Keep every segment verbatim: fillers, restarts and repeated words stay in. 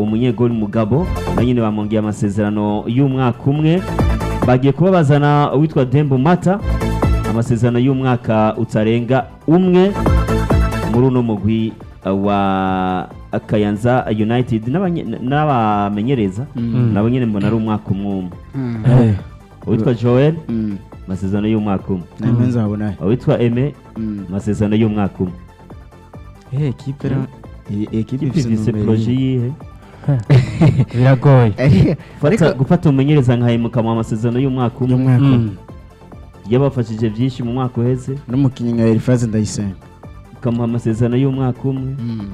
umunyegoli Mugabo na nyine bamongeye amasezerano y'umwaka umwe bagiye kuba bazana uwitwa Dembo Mata amasezerano y'umwaka utarenga umwe muri uno mugwi wa Kayanza United n'abamenyereza nabo nyine mbona ari umwaka umwe uwitwa Joel amasezerano y'umwaka umwe namenza babona uwitwa Aime amasezerano y'umwaka umwe eh equipe ra equipe ifise projet yihe biragoye fata gufata umumenyereza nkahemuka mu amasezerano y'umwaka umwe yabafashije byinshi mu mwaka uheze n'umukinyi nka Elifaze Ndayisenga ukamuha amasezerano y'umwaka umwe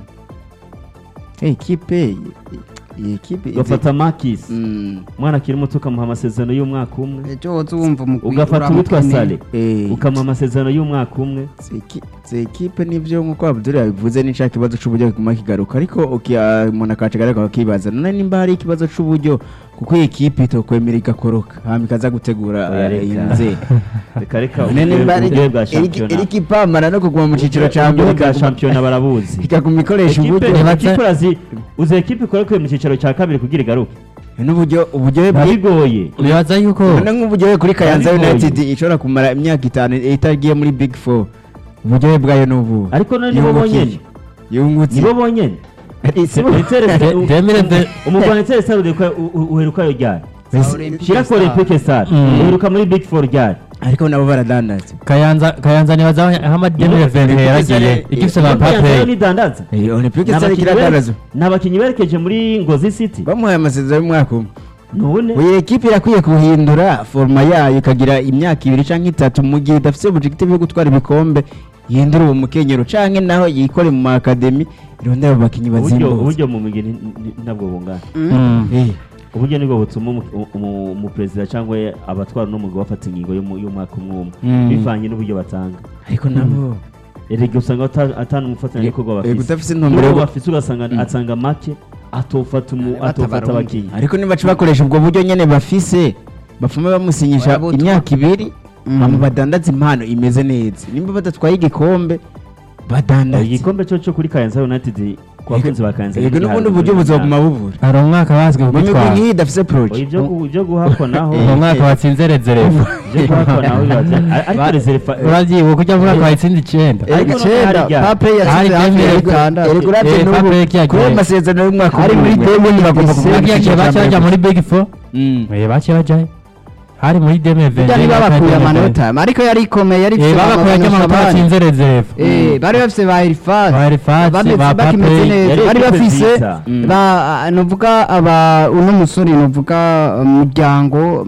equipe equipe ugafata Marquis mwana akiri muto ukamuha amasezerano y'umwaka umwe ejo wumva mu ugafata uwitwa Sale ukamuha amasezerano y'umwaka umwe se equipe nivyo nkuko Abdul yabivuze n'icaka kibazo c'uburyo kuma kigaruka ariko umuntu akacagaraka akibaza none nimba hari ikibazo c'uburyo kuko equipe itokwemera igakoroka hama ikaza gutegura inze reka reka uburyo bwa championnat eri kipamara no kuguma mu ciciro ca mbere bwa championnat barabuzi ikaguma ikoresha uburyo equipe uze equipe ikora mu ciciro ca kabiri kugira igaruke n'uburyo uburyo bigoye uribaza yuko none nk'uburyo kuri Kayanza United ishobora kumara imyaka itanu itagiye muri Big Four uburyo bwayo n'ubu ariko none nibo bonyene yungutse nibo bonyene umugwanetse sarude ko uheruka yo ryari shira ko Olympique Stade uheruka muri Big Four ryari ariko nabo baradandaza Kayanza Kayanza ni bazaho Ahmad Demir Venge yaragiye igifise ba Pape ni dandaza eh Olympique Stade kiradandaza nabakinyi berekeje muri Ngozi City bamuhaye amasezerano y'umwaka umwe none uyu equipe irakwiye kuhindura forma yayo ikagira imyaka ibiri canke itatu mu gihe idafise objective yo gutwara ibikombe yindura uwo mukenyero canke naho yikore mu academy irondera abakinyi bazimba uburyo mu migeni ntabwo bungana eh uburyo nibwo butuma mu president cyangwa abatwara no mugabo bafata ingingo y'umwaka umwe bivanye n'uburyo batanga ariko nabo erega usanga atanu umufatanya niko go bafise gutafise intumbero yo bafise ugasanga atanga make atofata mu atofata abakinyi ariko niba bakoresha ubwo buryo nyene bafise bafuma bamusinyisha imyaka ibiri hama badandaza impano imeze neza nimba badatwaye igikombe badandaza igikombe cyo cyo kuri Kayanza United kwa kunzi bakanze yego n'ubundi buryo buzoguma bubura hari umwaka bazwe kugitwara mimi ngi dafise project ibyo ibyo guhakwa naho umwaka watsinze rezerefa ibyo guhakwa naho ariko rezerefa uragiye kujya vuga ko watsinze icenda icenda Pape yatsinze hafi bitandatu erego ravye n'ubu kuri amasezerano y'umwaka hari muri demo bagomba kuvuga bacaje muri Big Four eh bace bajaye hari muri Demir Venge niba bakuye amanota ariko yari ikomeye yari eh babakuye amanota watsinze rezerefa eh bari bafise ba Elifaz ba Elifaz ba Pape bari bafise ba novuga aba uno musore novuga umuryango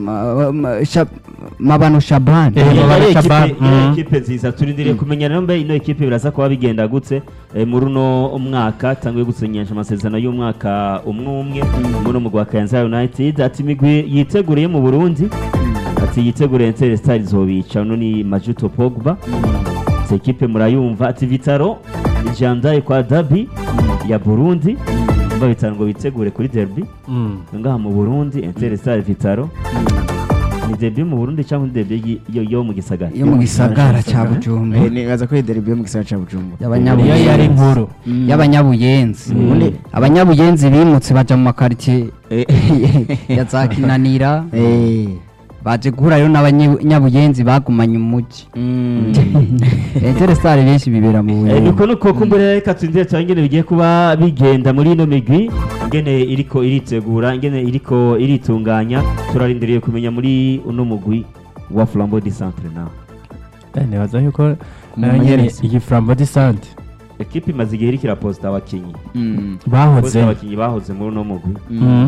Mabano Shaban equipe nziza turindiriye kumenya rero mbe ino equipe biraza kuba bigenda gutse muri uno umwaka tangiye gusenyesha amasezerano y'umwaka umwe umwe muri mu gwa Kayanza United ati migwi yiteguriye mu Burundi ati yiteguriye Enter Star zobica no ni Majuto Pogba cette equipe murayumva ati Vitaro ijandaye kwa Derby ya Burundi mba Vitaro ngo bitegure kuri Derby ngaha mu Burundi Enter Star Vitaro ni derby mu Burundi cyangwa derby yo yo mu gisagara yo mu gisagara cya Bujumbura eh nibaza ko derby yo mu gisagara cya Bujumbura y'abanyabuyenzi yari inkuru y'abanyabuyenzi abanyabuyenzi bimutse baja mu makartie ya Zakinanira eh baje guhura rero n'abanyabuyenzi bagumanye umuji Enter Star benshi bibera mu Buyenzi niko nuko kumbere reka twindire cyangene bigiye kuba bigenda muri ino migwi ngene iriko iritegura ngene iriko iritunganya turarindiriye kumenya muri uno mugwi wa Flambeau du Centre naho eh nebaza yuko iyi Flambeau du Centre equipe imaze igihe irikira posta abakinyi bahoze abakinyi bahoze muri uno mugwi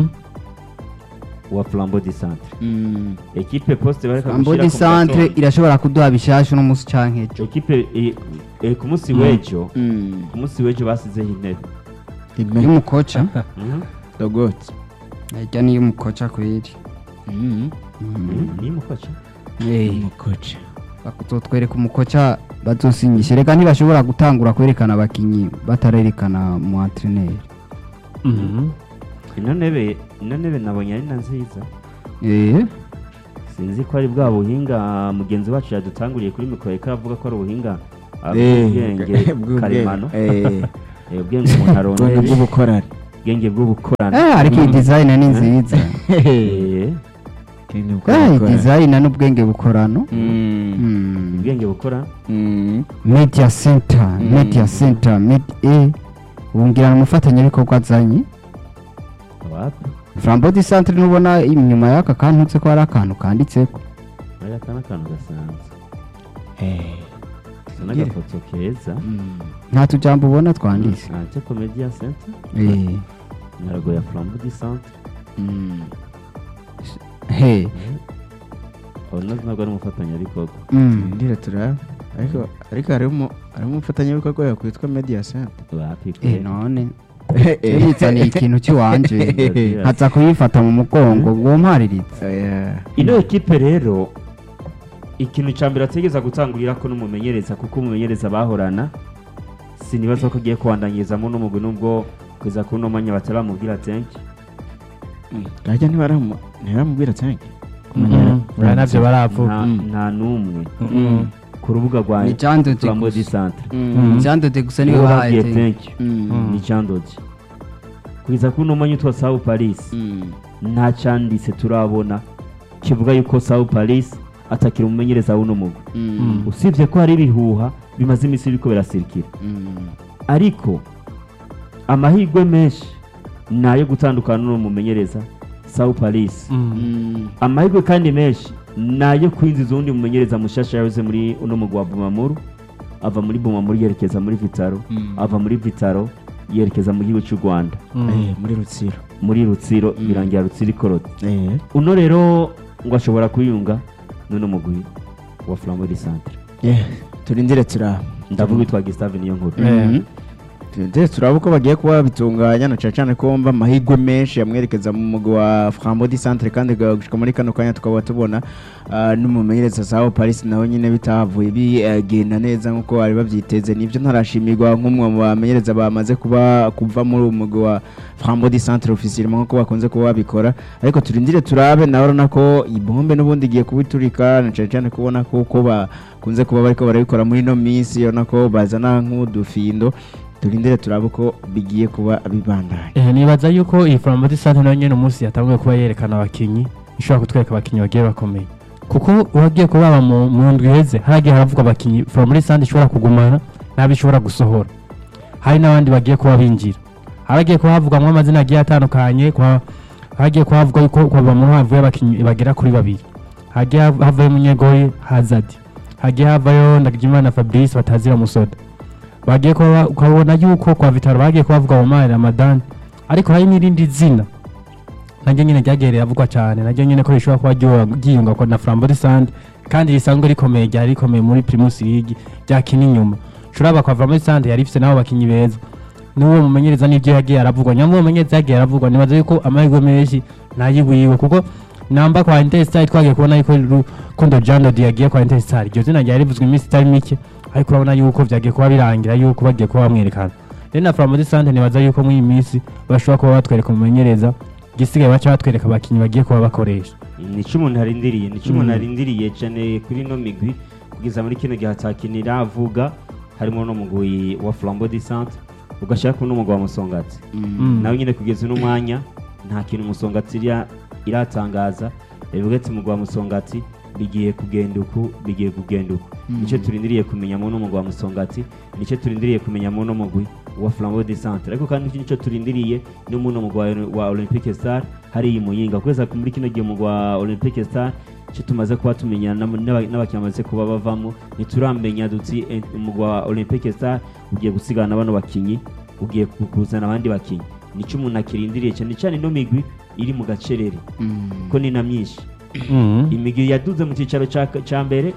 wa Flambeau du Centre equipe poste bareka Flambeau du Centre irashobora kuduha bishasho no musi canke ejo equipe ku musi wejo ku musi wejo basize intebe y'umukoca dogot ejya ni y'umukoca kweri ni umukoca eh umukoca bakuzotwereka umukoca bazosinyisha reka ntibashobora gutangura kwerekana abakinyi batarerekana mu entraîneur ino ntebe ino ntebe nabonye ari nziza eh sinzi ko ari bwa buhinga mugenzi wacu yadutanguriye kuri mikoro ikavuga ko ari ubuhinga ubwenge karemano ubwenge umuntu arondeye bw'ubukorari ubwenge bwo gukorana eh ariko iyi design ni nziza Eh, eh design n'ubwenge bukorano Mm. Mm. ubwenge bukora Mm. media center media center med e wongera umufatanyabikorwa azanye wapi Flambeau du Centre nubona inyuma y'aka kantutse ko hari akantu kanditseko aya kana kantu gasanzwe Eh. gusa n'agafoto keza Mm. nta tujambo ubona twanditse ante comedia center eh narago ya Flambeau du Centre Mm. he aho nazo ntabwo ari umufatanyabikorwa mm. Ndira turaba ariko ariko harimo harimo umufatanyabikorwa yakwitwa Media Center. wapi eh pe none yizaniye ikintu cy'iwanje nkaza kuyifata mu mugongo ngo mpariritse Oya. ino ekipe rero ikintu cya mbere ategeza gutangurira ko n'umumenyereza kuko umumenyereza bahorana sinibaza ko agiye kubandanyirizamo n'umugwi nubwo kugeza kuri uno mwanya bataramubwira tenki Rajya ntibaramu ntibaramubwira tanki. ura navyo baravuga nta Mm. nta n'umwe Mm. ku rubuga rwa ni Jandode Flambeau du gusa Centre Mm. Jandode gusa niwe niwe babwiye bahaye tenki Mm. ni Jandode kugeza kuri uno mwanya utwa Sao Paris Mm. nta cyanditse turabona kivuga yuko Sao Paris atakira umumenyereza w'uno mugwi Mm. usibye ko hari ibihuha bimaze iminsi biriko birasirikira Mm. ariko amahirwe menshi ni ayo gutandukana n'uwo mumenyereza Sao Paris Mm. amahirwe kandi menshi ni ayo kwinjiza uwundi mumenyereza mushasha yahoze muri uno mugwi wa Bumamuru ava muri Bumamuru yerekeza muri Vitaro Mm. ava muri Vitaro yerekeza mu gihugu cy'u Rwanda Eh, muri Rutsiro. muri Rutsiro Mm. birangira Rutsiro ikorota Eh. uno rero ngo ashobora kuyunga n'uno mugwi wa Flambeau du Centre Yeah. Turindire turaba. ndavuga witwa Gustave niyo nkuru Mhm. Turindire turaba uko bagiye kuba bitunganya na cyane cyane ko mba amahirwe menshi yamwerekeza mu mugwi wa Flambeau du Centre kandi gushika muri kano kanya tukaba tubona ah, n'umumenyereza Sao Paris nawe nyine bitahavuye bigenda neza nkuko bari babyiteze nivyo ntarashimirwa nk'umwe mu bamenyereza bamaze kuba kuva muri uwo mugwi wa Flambeau du Centre officiellement nkuko bakunze kuba babikora ariko turindire turabe nawe urabona ko ibombe n'ubundi igiye kubiturika na cyane cyane kubona ko uko bakunze kuba bariko barabikora muri no minsi urabona ko bazana nk'udufindo turindire turabe uko bigiye kuba bibandanya. Eh, nibaza yuko iyi Flambeau du Centre nayo nyene umunsi yatanguye kuba yerekana abakinyi ishobora kutwereka abakinyi bagiye bakomeye kuko uwagiye kubaba mu mu ndwi iheze haragiye haravugwa abakinyi Flambeau du Centre ishobora kugumana n'abo ishobora gusohora hari n'abandi bagiye kuba binjira haragiye kuba havugwamwo amazina agiye atandukanye kwa hagiye kuba havugwa yuko kuva mu havuye abakinyi bagera kuri babiri hagiye hav- havayo Munyegoye Hazard hagiye havayo Ndagijimana Fabrice batazira musoda bagiye kuba ukabona yuko kwa Vitaro bagiye kubavuga mu Mari Ramadan ariko hari n'irindi zina naryo nyine ryagereye avugwa cyane naryo nyine ko rishobora kuba ryo- ryiyunga ko na Flambeau du Centre kandi risanzwe rikomeye ryari rikomeye muri Primus League ryakina inyuma shuraba kwa Flambeau du Centre yari ifite nabo bakinyi beza n'uwo mumenyereza n'ibyo yagiye aravugwa nyamwe mumenyereza yagiye aravugwa nibaza yuko amahirwe menshi nayiwiwe kuko namba kwa Interstar twagiye kubona yuko Rukundo Jandode yagiye kwa Interstar iryo zina ryari rivuzwe iminsi itari mike ariko urabona yuko byagiye kuba birangira yuko bagiye kuba bamwerekana rero na Flambeau du Centre nibaza yuko muri iyi minsi bashobora kuba batwereka umumenyereza gisigaye baca batwereka abakinyi bagiye kuba bakoresha nico umuntu arindiriye nico umuntu Mm. arindiriye cyane kuri no migwi kugeza muri kino gihe atakinira avuga harimo no mugwi wa Flambeau du Centre ugashaka no mugwi wa Musongati Mm. nawe nyine kugeza uno mwanya nta kintu Musongati iriya- iratangaza bivuga ati mugwi wa Musongati bigiye kugenda uku bigiye kugenda uku nicyo turindiriye kumenya mu no mugwi wa Musongati nicyo turindiriye kumenya mu no mugwi wa Flambeau du Centre ariko kandi nicyo turindiriye no mu no mugwi wa- wa Olympique Star hari iyi muyinga kweza muri kino gihe mugwi wa Olympique Star cyo tumaze kuba tumenya n'abakinnyi bamaze kuba bavamo ntituramenya duti eh, umugwi wa Olympique Star ugiye gusigana bano bakinyi ugiye kuzana abandi bakinyi nicyo umuntu akirindiriye cyane cyane no migwi iri mu gacerere ko ni na myinshi Mm. imigwi yaduze mu cyicaro ca ca mbere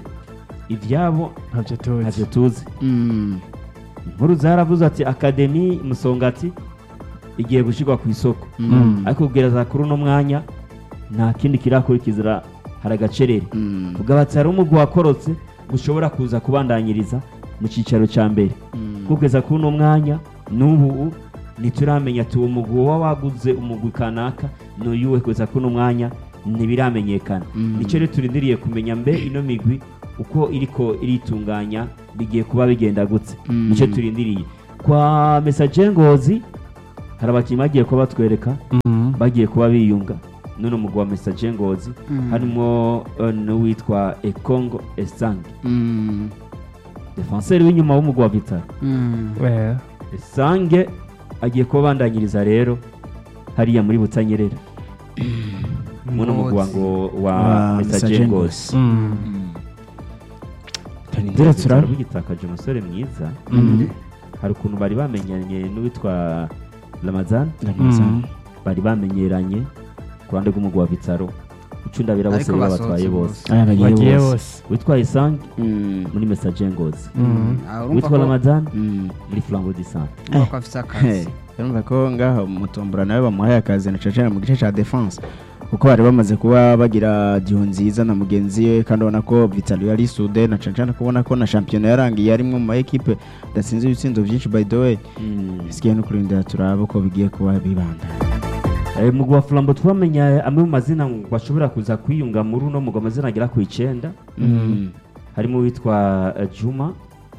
ivyabo Ntavyo tuzi. ntavyo tuzi Mm. inkuru zaravuze ati akademi Musongati igiye gushirwa ku isoko Mm. ariko kugereza kuri uno mwanya nta kindi kirakurikizira hari agacerere Mm. ugabatsi hari umugwi wakorotse gushobora kuza kubandanyiriza mu cyicaro ca mbere Mm. kugeza kuri uno mwanya n'ubu ntituramenya ati uwo mugwi woba waguze umugwi kanaka n'uyuwe kugeza kuri uno mwanya ntibiramenyekana Mm. nicyo rero turindiriye kumenya mbe ino migwi uko iriko iritunganya bigiye kuba bigenda gutse Mm. nicyo turindiriye kwa Messager Ngozi hari abakinnyi bagiye kuba batwereka Mhm. bagiye kuba biyunga none umugwi wa Messager Ngozi harimo eh, n'uwitwa Ekongo Esange Mm. defenseur w'inyuma w'umugwi wa Vitaro Mm. Eh, Esange agiye kuba bandanyiriza rero hariya muri Butanyerera muno mugwi wa ngo wa Wa Messager Messager Ngozi mhm. Ndetse turara bugitakaje umusore mwiza Mhm. hari ukuntu bari bamenyanye n'uwitwa Ramazan Mhm. bari bamenyeranye ku ruhande rw'umugwi wa Vitaro icundabira bose Ariko rero basohotse batwaye bose. bose aya bagiye bagiye bose bose witwa Isange Mm. muri Messager Ngozi Mhm. Ah, urumva witwa ko- Ramazan Mm. muri Flambeau du Centre urumva ko afise akazi. urumva ko ngaho mutombora nawe bamuhaye akazi na cacana mu gice ca defense kuko bari bamaze kuba bagira diho nziza na mugenzi we kandi ubona ko Vitalo yari sude na cacana kubona ko na champion yarangiye arimwe mu ma equipe datsinze ibitsindo byinshi by the way isigaye no kurindira turaba ko bigiye kuba bibanda Eh, mugwi wa Flambeau twamenya amwe mu mazina ngo bashobora kuza kwiyunga muri uno mugwi amazina agera ku icenda Mm. harimo uwitwa eh, Juma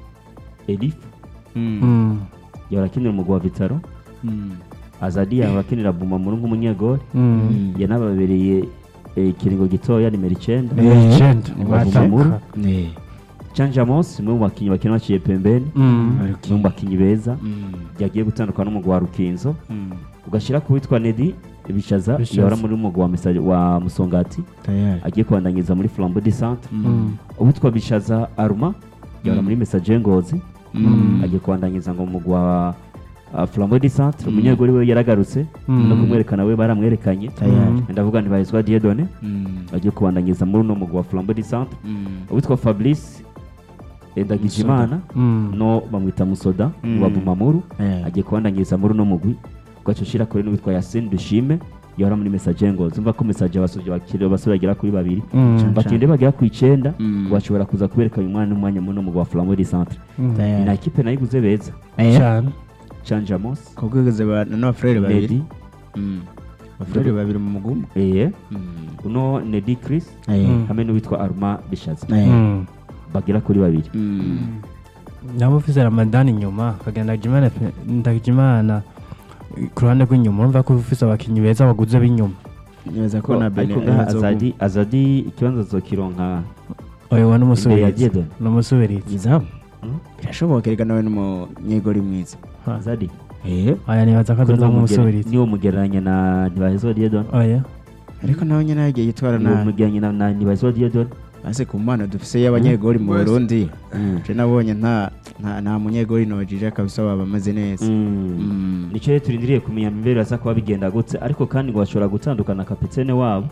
Elif Mm. Mhm. yarakinira umugwi wa Vitaro Mm. Azadi yarakinira Buma muri nk'umunyegori Mhm. yanababereye eh, ikiringo gitoya nimero icenda Eh. Legend, Bavuma Muru. bataka. Ne. Chanja Mos umwe mu bakinnyi bakina baciye pembeni Mhm. umwe mu bakinnyi beza Mm. yagiye gutandukana n'umugwi wa Rukinzo Mm. ugashyira ku witwa Nedi Bishaza Bishaza. yahora muri umugwi wa Mesa- wa Musongati Tayari. agiye kubandangiza muri Flambeau du Centre Mhm. uwitwa Bishaza Aruma yahora muri Messager Ngozi Mm. agiye kubandangiza ngo mu mugwi wa uh, Flambeau du Centre umunyegori we yaragarutse Mm. no kumwerekana we baramwerekanye Tayari. Mhm. ndavuga ntibahezwa Dieudonné Mm. agiye kubandangiza muri uno mugwi wa Flambeau du Centre Mm. uwitwa Fabrice Ndagijimana Mhm. no bamwita Musoda Mm. wa Bumamuru Eh. agiye kubandanyiriza muri uno mugwi ugaca ushira kure n'uwitwa Yasin Dushime yahora muri Messager Ngozi umva ko Messager abasore bakiri abasore bagera kuri babiri Mhm. bakinde bagera ku icenda Mm. bashobora kuza kubereka uyu mwana n'umwanya muri uno mugwi wa Flambeau du Centre Mhm. Tayari. ni na ekipe nayo iguze beza Eh. Cyane. Chanja Mos Kugwegeze ba n'abafrere babiri. Nedi Mm. Abafrere babiri mu mugumu. eye Mm. uno Nedi Chris Eh. Mm. hamwe n'uwitwa Arma Bishaza Eh. Mhm. bagera kuri babiri Mm. Nabo ufise Ramadan inyuma akagenda Ndagijimana Ndagijimana ku ruhande rw'inyuma urumva ko ufise abakinnyi beza baguze b'inyuma. Nibaza ko na Bene ariko ngaha Azadi Azadi ikibanza azokironka Oya wa imbere ya n'umusubirizi. Dieudonné N'umusubirizi. Izamu. Mm. Birashoboka reka nawe n'umunyegori mwiza. Azadi Eh. Aya nibaza ko azoza nk'umusubirizi. niwo mugereranya na ntibahezwa Dieudonné Oya. Ariko nawe nyine yagiye yitwara niwo na mugereranya na- na ntibahezwa Dieudonné ase ku mana dufise y'abanyegori mu Wese. Burundi. Mm. Je nabonye nta nta nta munyegori nojije kabisa baba bameze neza. Mm. Mm. nicyo rero turindiriye kumenya mbere aza kuba bigenda gutse ariko kandi ngo bashobora gutandukana na kapitene wabo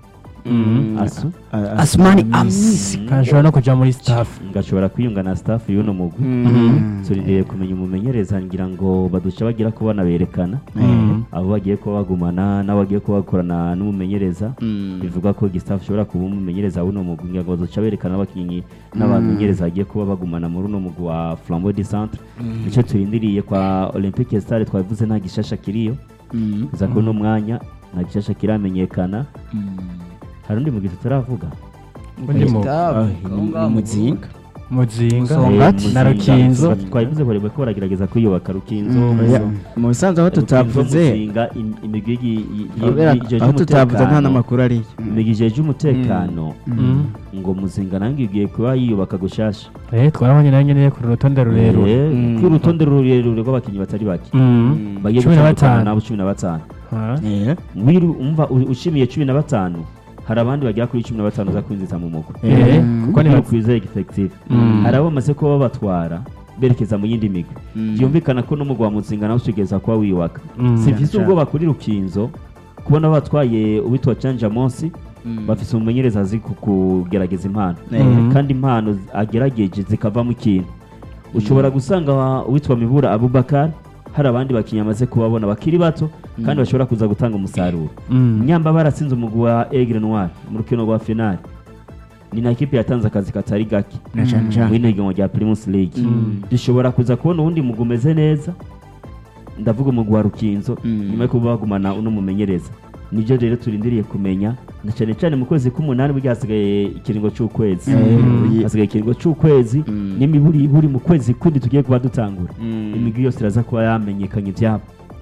Mm. Asu A- a- Asmani Amisi. Kandi ashobora no kuja muri staff. ngashobora kwiyunga na staff y'uno mugwi Mm. turindiriye kumenya umumenyereza ngira ngo baduca bagira ko banaberekana Mhm. abo bagiye kuba bagumana n'abo bagiye kuba bakorana n'umumenyereza Mm. bivuga ko Gustave ashobora kuba umumenyereza w'uno mugwi ngira ngo baduca berekana abakinnyi n'abamenyereza bagiye kuba bagumana muri uno mugwi wa Flambeau du Centre nicyo turindiriye kwa Olympique Stars twabivuze nta gishasha kiriyo Mm. kuza kuri uno mwanya nta gishasha kiramenyekana Mm. hari undi mugwi tutaravuga Undi mu Ah, ni- ni muzinga. Muzinga Musongati. Eh, na Muzinga. Rukinzo. twabivuze bari ko baragerageza kwiyubaka Rukinzo Mm. Oya, mu bisanzwe aho tutavuze Muzinga, im- imigwi igi- i- i- Kubera- ijeje aho tutavuze nta umutekano, n'amakuru ariyo. imigwi ijeje umutekano Mhm. ngo Muzinga nayo igiye kuba yiyubaka gushasha Eh twarabonye nayo nyene ku rutonde rurerure. Eh, Mm. ku rutonde rurerure rw'abakinnyi batari bake Mhm. bagiye Cumi na gutandukana batanu. nabo cumi na batanu Ah. Eh. Wiru- umva u- ushimiye cumi na batanu hari abandi bagera kuri cumi na batanu za kwinjiza mu mugwi Eh, Mm. kuko ni niba bak- kwizeye effective Mm. hari abo bamaze kuba babatwara berekeza mu yindi migwi Mm. byumvikana ko n'umugwi wa Muzinga nawe utegereza kuba wiyubaka Mm. sivise Cyane. ubwoba kuri Rukinzo kubona batwaye uwitwa Chanja Monsi Mm. bafise umumenyereza azi ku- kugerageza impano Mhm. kandi impano z- agerageje zikavamo ikintu ushobora gusanga wa- uwitwa Mibura Abubakar hari abandi bakinnyi amaze kubabona bakiri bato kandi bashobora kuza gutanga umusaruro Mm. Nyamba baratsinze umugwi wa Aigle Noir mu rukino rwa finale ni na ekipe yatanze akazi katari gake Na cyane mu cyane. ihiganwa rya Primus League Mm. dushobora kuza kubona uwundi mugwi umeze neza ndavuga umugwi wa Rukinzo Mm. nyuma yo kuba bagumana uno mumenyereza nibyo rero turindiriye kumenya na cyane cyane mu kwezi k'umunani burya hasigaye ikiringo cy'ukwezi Mm. hasigaye ikiringo cy'ukwezi Mm. n'imiburi buri mu kwezi kundi tugiye kuba dutangura Mm. imigwi yose iraza kuba yamenyekanye ibyabo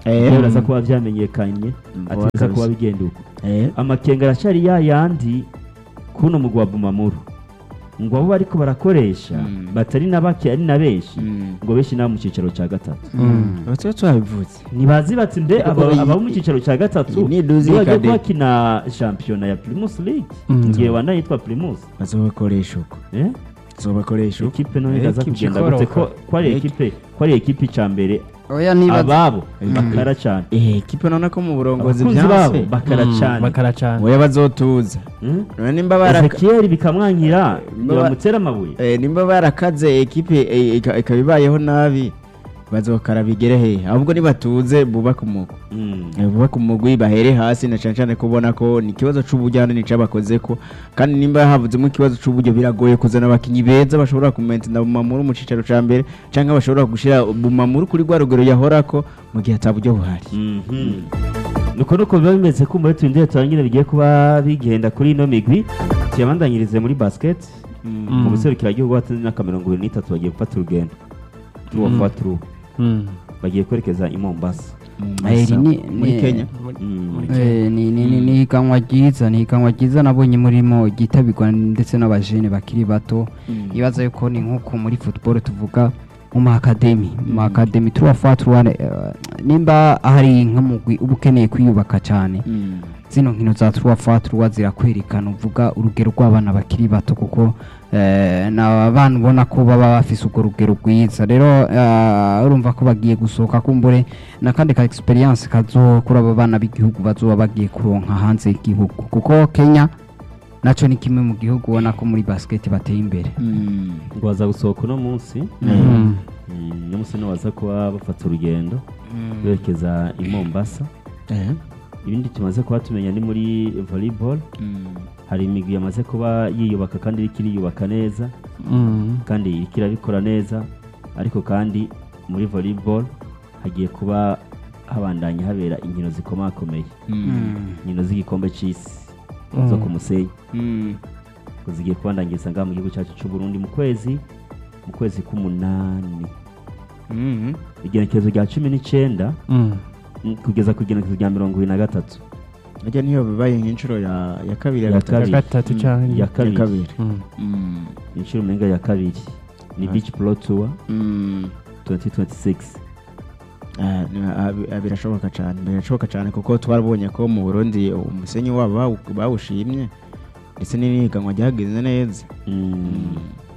Eh. Ibyo biraza kuba vyamenyekanye Vuba atiza kuba kabisa. bigenda uko Eh. amakenga aracari ya yandi kuno mugwi wa Bumamuru ngo abo bariko barakoresha Mm. batari na bake ari na benshi Mm. ngo benshi nabo mu cicaro ca gatatu Abatwe twabivutse. ntibazi bati mbe aba Iyi- aba mu cicaro ca gatatu iyi ni Luzi bagiye Kade. bakina shampiyona ya Primus League Mm. ngiye wana yitwa Primus Bazobakoresha uko. eh Bazobakoresha uko. ekipe no Eh, iraza ekipe kugenda ikoroka. gute ko ko ari ekipe ko ari ekipe icambere oya nibaza ababo bakara cyane Eh, ekipe none ko mu burongozi abakunzi babo byanse. bakara cyane bakara cyane Oya bazotuza. Mm? None nimba baraka Ezekiel bikamwankira Baba- ntibamutera amabuye eh, nimba barakaze ekipe eh, ika- ikabibayeho nabi bazokara bigere he ahubwo nibatuze bubaka umugwi Mm. Eh, bubaka umugwi bahere hasi na cyane cyane kubona ko ni ikibazo c'ubujyane ni cabakoze ko kandi nimba havuzemo ikibazo c'uburyo biragoye kuzana abakinyi beza bashobora kumentina Bumamuru mu cicaro ca mbere canke bashobora gushira Bumamuru kuri rwa rugero yahorako mu gihe ataburyo buhari. Mhm. nuko nuko biba bimeze ko muri twindire turangire bigiye kuba bigenda kuri ino migwi tuyabandanyirize muri basket mu buserukiragihugu batsinze imyaka mirongo ibiri n'itatu bagiye gufata urugendo tuwa Mm. fatru Mm. bagiye kwerekeza i Mombasa Eh, iri ni- muri ni- Kenya. Mm. Eh, ni ni ni ni ihiganwa ryiza ni ihiganwa ryiza nabonye murimo ryitabirwa ndetse n'abajene bakiri bato ibaza yuko ni nk'uko muri football tuvuga mu ma academy mu ma academy trois fois trois eh, nimba hari nk'umugwi uba ukeneye kwiyubaka cyane zino nkino za trois fois trois zirakwerekana uvuga urugero rw'abana bakiri bato kuko eh, na abana ubona ko baba bafise urwo rugero rwiza rero eh, urumva ko bagiye gusohoka kumbure nakandi ka experience kazokura abo bana b'igihugu bazoba bagiye kuronka hanze y'igihugu kuko Kenya naco ni kimwe mu gihugu ubona ko muri basket bateye imbere ngo baza gusohoka uno munsi Mm. Mm, uno munsi niho baza kuba bafata urugendo berekeza i Mombasa ibindi tumaze kuba tumenya ni muri volleyball hari imigwi yamaze kuba yiyubaka kandi iriko iriyubaka neza Mm. kandi iriko irabikora neza ariko kandi muri volleyball hagiye kuba habandanya habera inkino zikomakomeye inkino z'igikombe c'isi zo ku musenyi ngo zigiye kubandanyiriza ngaha mu gihugu cyacu cy'u Burundi mu kwezi mu kwezi k'umunani igenekerezo rya cumi n'icenda Mm. mm, kugeza ku igenekerezo rya mirongo ibiri na gatatu Ajya niyo bibaye nk'inshuro ya ya kabiri Ya ya Ya kabiri. gatatu cyane ya ya kabiri kabiri. Mm. inshuro umenga ya kabiri ni Ah. beach pro tour Mm. twenty twenty-six Ah, ni- ah, bi- ah, birashoboka cyane birashoboka cyane kuko twarabonye ko mu Burundi umusenyi wabo bawu- bawushimye ndetse n'iniganwa ryagenze neza. Mm.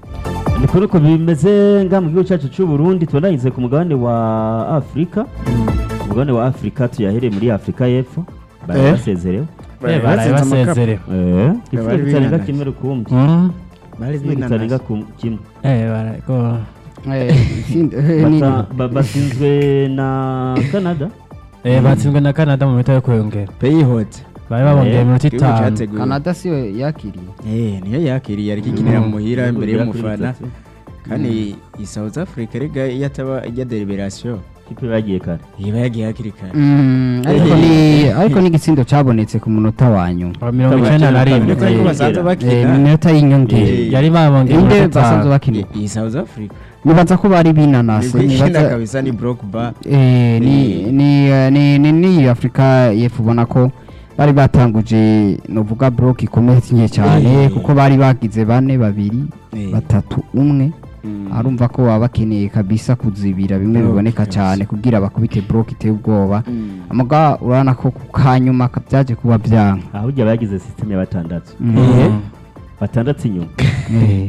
niko nuko bimeze nga mu gihugu cyacu cy'u Burundi tubandanyirize ku mugabane wa Afrika umugabane wa Afrika tuyahereye muri Afrika y'Epfo bari Eh? basezerewe Eh, baraye basezerewe eh Bari ifuza kitarenga binanasi. kimwe rukumbi Mm. Bari ifuza kitarenga ku- kimwe Eh, baraye ko Eh, ikindi- eh, ni- Bata- ba- batsinzwe na Canada eh batsinzwe na Canada mu minota yo kwiyongera Peyihote. bari babongeye Eh, iminota Igihugu itanu cyateguwe. Canada siyo yakiriye Eh, niyo yakiriye ari kikinira mu muhira imbere Ibihugu bigera kuri y'umufana bitatu. kandi i South Africa rega iyo ataba ijya deliberation ikipe bagiye kare iba yagiye hakiri kare. Mm, ariko ni ariko n'igitsindo cyabonetse ku munota wa nyuma Wa mirongo icyenda na rimwe Uretse ko Eh, basanzwe Eh, bakina mu minota y'inyongera Eh, yari babongeye inde iminota basanzwe itanu bakina i South Africa nibaza ko bari binanase ikina nibaza kabisa ni block bar. eh, ni ni eh, ni ni ni Afrika y'Epfo ubona ko bari batanguje novuga block ikomeye cyane Eh. kuko bari bagize bane babiri Eh. batatu umwe Mm. arumva ko baba bakeneye kabisa kuzibira bimwe Block biboneka kabisa. cyane kugira bakubite block iteye ubwoba Mm. amaga urabona ko ku kanyuma ka- byaje kuba byanga aho ujya bagize system ya batandatu Mm. batandatu inyuma Eh.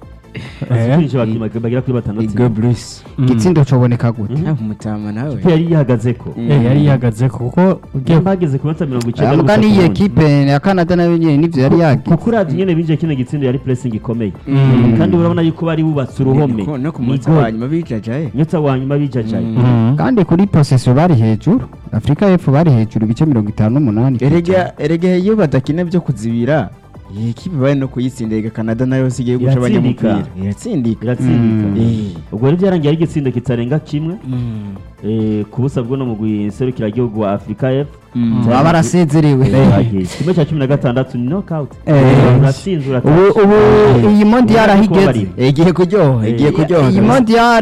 basubirije bakima bagera kuri batandatu Igo inyuma. Bruce. igitsindo coboneka gute Mm. Ah, umutama nawe. ikipe yari yihagazeko Eh, yari yihagaze kuko ugiye bageze ku minota mirongo icyenda amuga n'ubusa n'iyi ku wundi. ekipe ya Canada nayo nyene nivyo yari yagize kuko uravye nyene binjiye kino gitsindo yari pressing ikomeye Mm. kandi urabona yuko bari bubatse uruhome Ko- no ku Ni munsi goal. wa nyuma bijajaye. nyota wa nyuma bijajaye Mm. kandi kuri possession bari hejuru Afrika y'Epfo bari hejuru ibice mirongo itanu n'umunani Erega erega iyo badakina byo kuzibira iyi ekipe bari no kuyitsinda ega Canada nayo sigiye guca Iratsindika. abanyamupira iratsindika. iratsindika Mm. Eh. ubwo rero byarangiye ari igitsindo kitarenga kimwe Mm. eh, ku busa bwo no mugwi serukiragihugu wa Afrika y'Epfo Mm. baba barasezerewe bagiye kimwe cya cumi na gatandatu ni knockout Eh. uratsinze ubu ubu iyi mondial Urabona aho ko igeze bari- igiye kuryoha igiye kuryoha iyi kabisa. mondial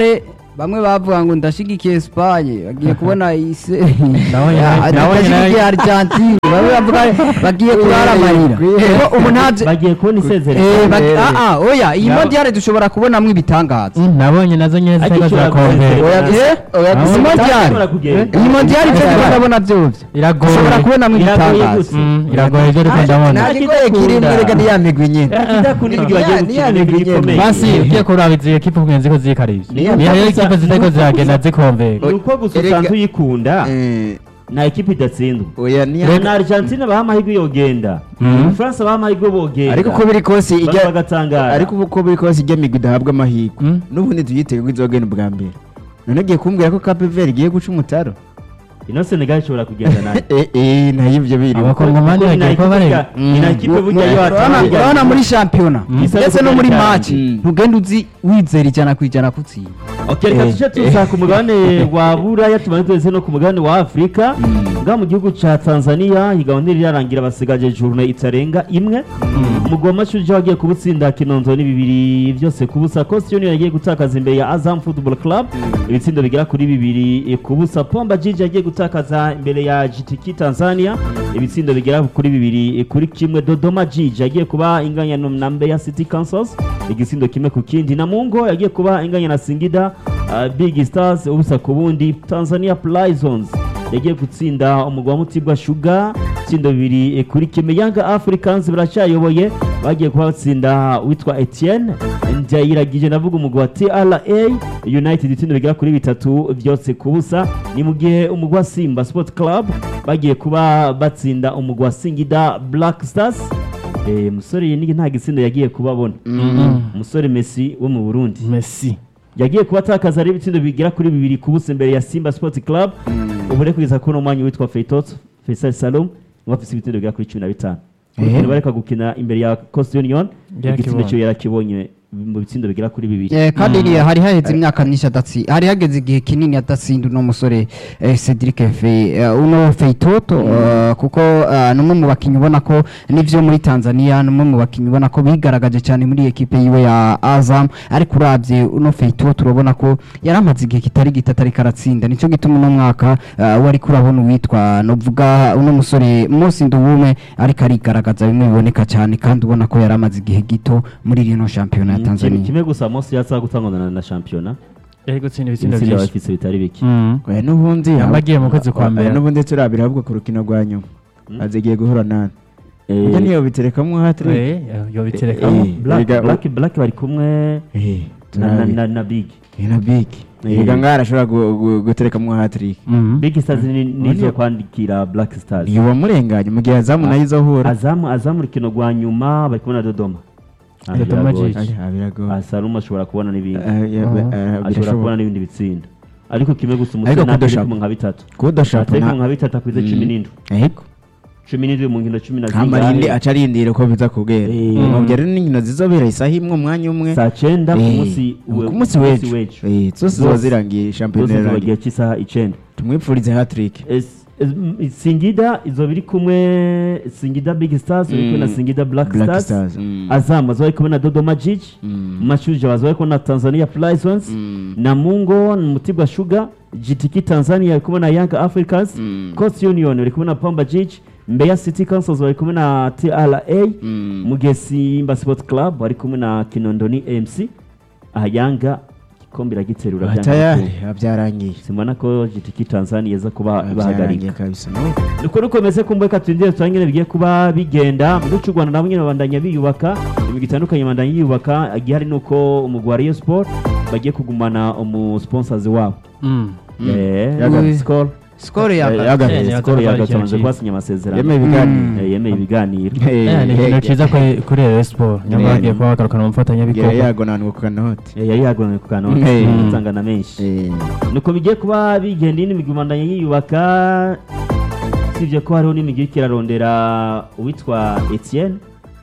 bamwe bavuga ngo ndashigikiye Espagne bagiye kubona ise Nawe- Ya, nawe- ndashigikiye Argentine bamwe bavuga bagiye kurara amarira Kuko ubu ntaje bagiye kubona isezerano Eh, bagi- ah ah oya iyi mondial dushobora kubonamwo ibitangaza Mm, nabonye nazo nyene Ariko zitego ishobora za konveri guhezera. oya eh oya Nawe- iyi mondial Ishobora kugenda. iyi mondial icyo Iragoye. ndabona byovyo iragoye ushobora kubonamwo Iragoye ibitangaza gusa. Mm, iragoye ibyo ariko ndabona nta kigoye kirimo reka ntiyamigwe nyine idakunda ibyo bagiye Niya- gukina niya- ibintu niya- bikomeye basi ugiye kuraba izi ekipe kugenzi ko zikarivye Niyo niyo gusa- ekipe zitego ziragenda zikonveri ni uko gusa Erega- usanzwe uyikunda Eh, nta ekipe idatsindwa oya niya Rero na Argentine baha amahirwe yogenda Mhm. Ubufaransa baha amahirwe bogenda ariko uko biri kose bamwe ijya bagatangara ariko uko biri kose ijya migwi idahabwa amahirwe Mm. n'ubundi tuyitege ko izogenda ubwa mbere none ugiye kumbwira ko Cape Verde igiye guca umutaro ino Senegal ishobora kugenda nayo eh eh nayo ibyo biri abakongomani bagiye kuba bareba ni na ekipe burya yo urabona urabona muri shampiyona Mm. ndetse no muri Mm. match ntugenda uzi wizera ijana ku ijana kutsinda Okay, reka tuje tuza ku mugabane wa Buraya tumaze twese no ku mugabane wa Afrika nga mu gihugu ca Tanzania igahunda irarangira basigaje journée itarenga imwe umugoma shuje wagiye kubutsinda Kinonzo ni bibiri byose kubusa Coast Union yagiye gutakaza imbere ya Azam Football Club ibitsindo bigera kuri bibiri kubusa Pomba Jiji yagiye gutakaza imbere ya G T K Tanzania ibitsindo bigera kuri bibiri kuri kimwe Dodoma Jiji yagiye kuba inganya na Mbeya City Councils igisindo kimwe ku kindi Namungo yagiye kuba inganya na Singida uh, Big Stars ubusa ku bundi Tanzania Prisons yagiye gutsinda umugwa Mutibwa Sugar tsindo bibiri eh, kuri kimwe Young Africans baracyayoboye bagiye kuba batsinda witwa Etienne Ndayiragije navuga umugwa T R A United tsindo bigera kuri bitatu byose kubusa ni mu gihe umugwa Simba Sport Club bagiye kuba batsinda umugwa Singida Black Stars eh musore yinigi nta gitsindo yagiye kubabona umusore Messi wo mu Burundi Messi yagiye kubatakaza ari ibitsindo bigera kuri bibiri kubusa imbere ya Simba Sport Club ubu rero kugeza kuno mwanya witwa Feitot Faisal Salom wafise ibitsindo bigera kuri cumi na bitanu urukino bareka gukina imbere ya Coast Union igitsindo cyo yarakibonye mu bitsindo bigera kuri bibiri Eh, kandi mm. hari haheze imyaka myinshi adatsi hari hageze igihe kinini adatsinda uno musore eh, Cedric Fe uh, uno Feitoto uh, kuko uh, numwe mu bakinyi ubona ko nivyo muri Tanzania numwe mu bakinyi ubona ko bigaragaje cyane muri equipe yiwe ya Azam ariko uravye uno Feitoto urabona ko yaramaze igihe kitari gitatari karatsinda nico gituma uno mwaka uh, wari kurabona witwa novuga uno musore Mosi Ndubume ariko arigaragaza bimwe biboneka cyane kandi ubona ko yaramaze igihe gito muri rino championnat ya Tanzania kimwe gusa Mosi yatsa gutangana na championnat yari gutsinda ibitsindo ibitsindo byinshi bafise bitari biki Mm. oya n'ubundi Yamagiye mu kwezi kwa mbere. oya n'ubundi turabira ahubwo ku rukino rwa nyuma azigiye guhura nani Eh, ujya niyo biterekamo hatri Eh, yo biterekamo Eh, Black Erega- Black Black bari kumwe eh na na- turabira na na Big ina big Eh. ega ngara ashobora gu- gu- guterekamo hatri Mm. Big Stars ni- nizo Wani- kwandikira Black Stars niyo wamurenganye mu gihe azamu nayo izohura azamu azamu urukino rwa nyuma bari kubona Dodoma Ah, Dodoma biragoye. Jiji. Ah, biragoye Ah, Saluma ashobora kubona n'ibindi Ah, ya- Oh. ah, ashobora birashoboka. kubona n'ibindi bitsinda ariko kimwe gusa Ariko umusore kudashaka. ntabwo nka bitatu kudashaka ateka na nka bitatu akwize cumi n'indwi ego cumi n'indwi mu nkino cumi na amarinde zingahe aca arindira uko biza kubwera Eh. mubyo rero n'inkino zizobera isaha imwe umwanya umwe saa cyenda ku Eh, munsi we- ku munsi w'ejo Eh, zose ziba Zose. zirangiye zose shampiyona ziba irangiye igihe cy'isaha icyenda tumwipfurize hattrick Es- es- m- Singida izo biri kumwe Singida Big Stars biri kumwe na Mm. Singida Black Black Stars Stars, mm. Azam bazo bari kumwe na Dodoma Jiji Mm. Mashujja bazo bari kumwe na Tanzania Prisons Mm. Namungo Mutibwa Sugar G T K Tanzania bari kumwe na Young Africans Mm. Coast Union bari kumwe na Pamba Jiji Mbeya City Councils bari kumwe na T R A Mm. Mugesi Simba Sport Club bari kumwe na Kinondoni A M C aha Yanga igikombe iragiterura byanga tayari bikunze. byarangiye Simbona ko G T K Tanzania iza kuba byarangiye bahagarika kabisa nuko rukomeze kumbuka turindire turangire bigiye kuba bigenda mu gihugu cy'u Rwanda nabo nyine babandanya biyubaka imigi itandukanye babandanya yiyubaka igihari nuko umugwi wa Rayon Sport bagiye kugumana umu sponsors wabo Mm. eh Yaga- Oui. Skol skoro Eh, ya yaga- Eh, Skol yaga- yagatanze yaga- kwasinya amasezerano yemeye ibiganiro Eh, yemeye ibiganiro Eh, Eh, ni eh, ikintu cyiza kuri- kuri Rayon Sport nyamara Eh, bagiye kuba bagarukana mu yari mufatanyabikorwa yagonanwa ku kanoti Eh, yari yagonwe ku kantu Eh. gutangana menshi Eh, nuko bigiye kuba bigenda indi migwi ibandanya yiyubaka usibye ko hariho n'imigwi iriko irarondera uwitwa Etienne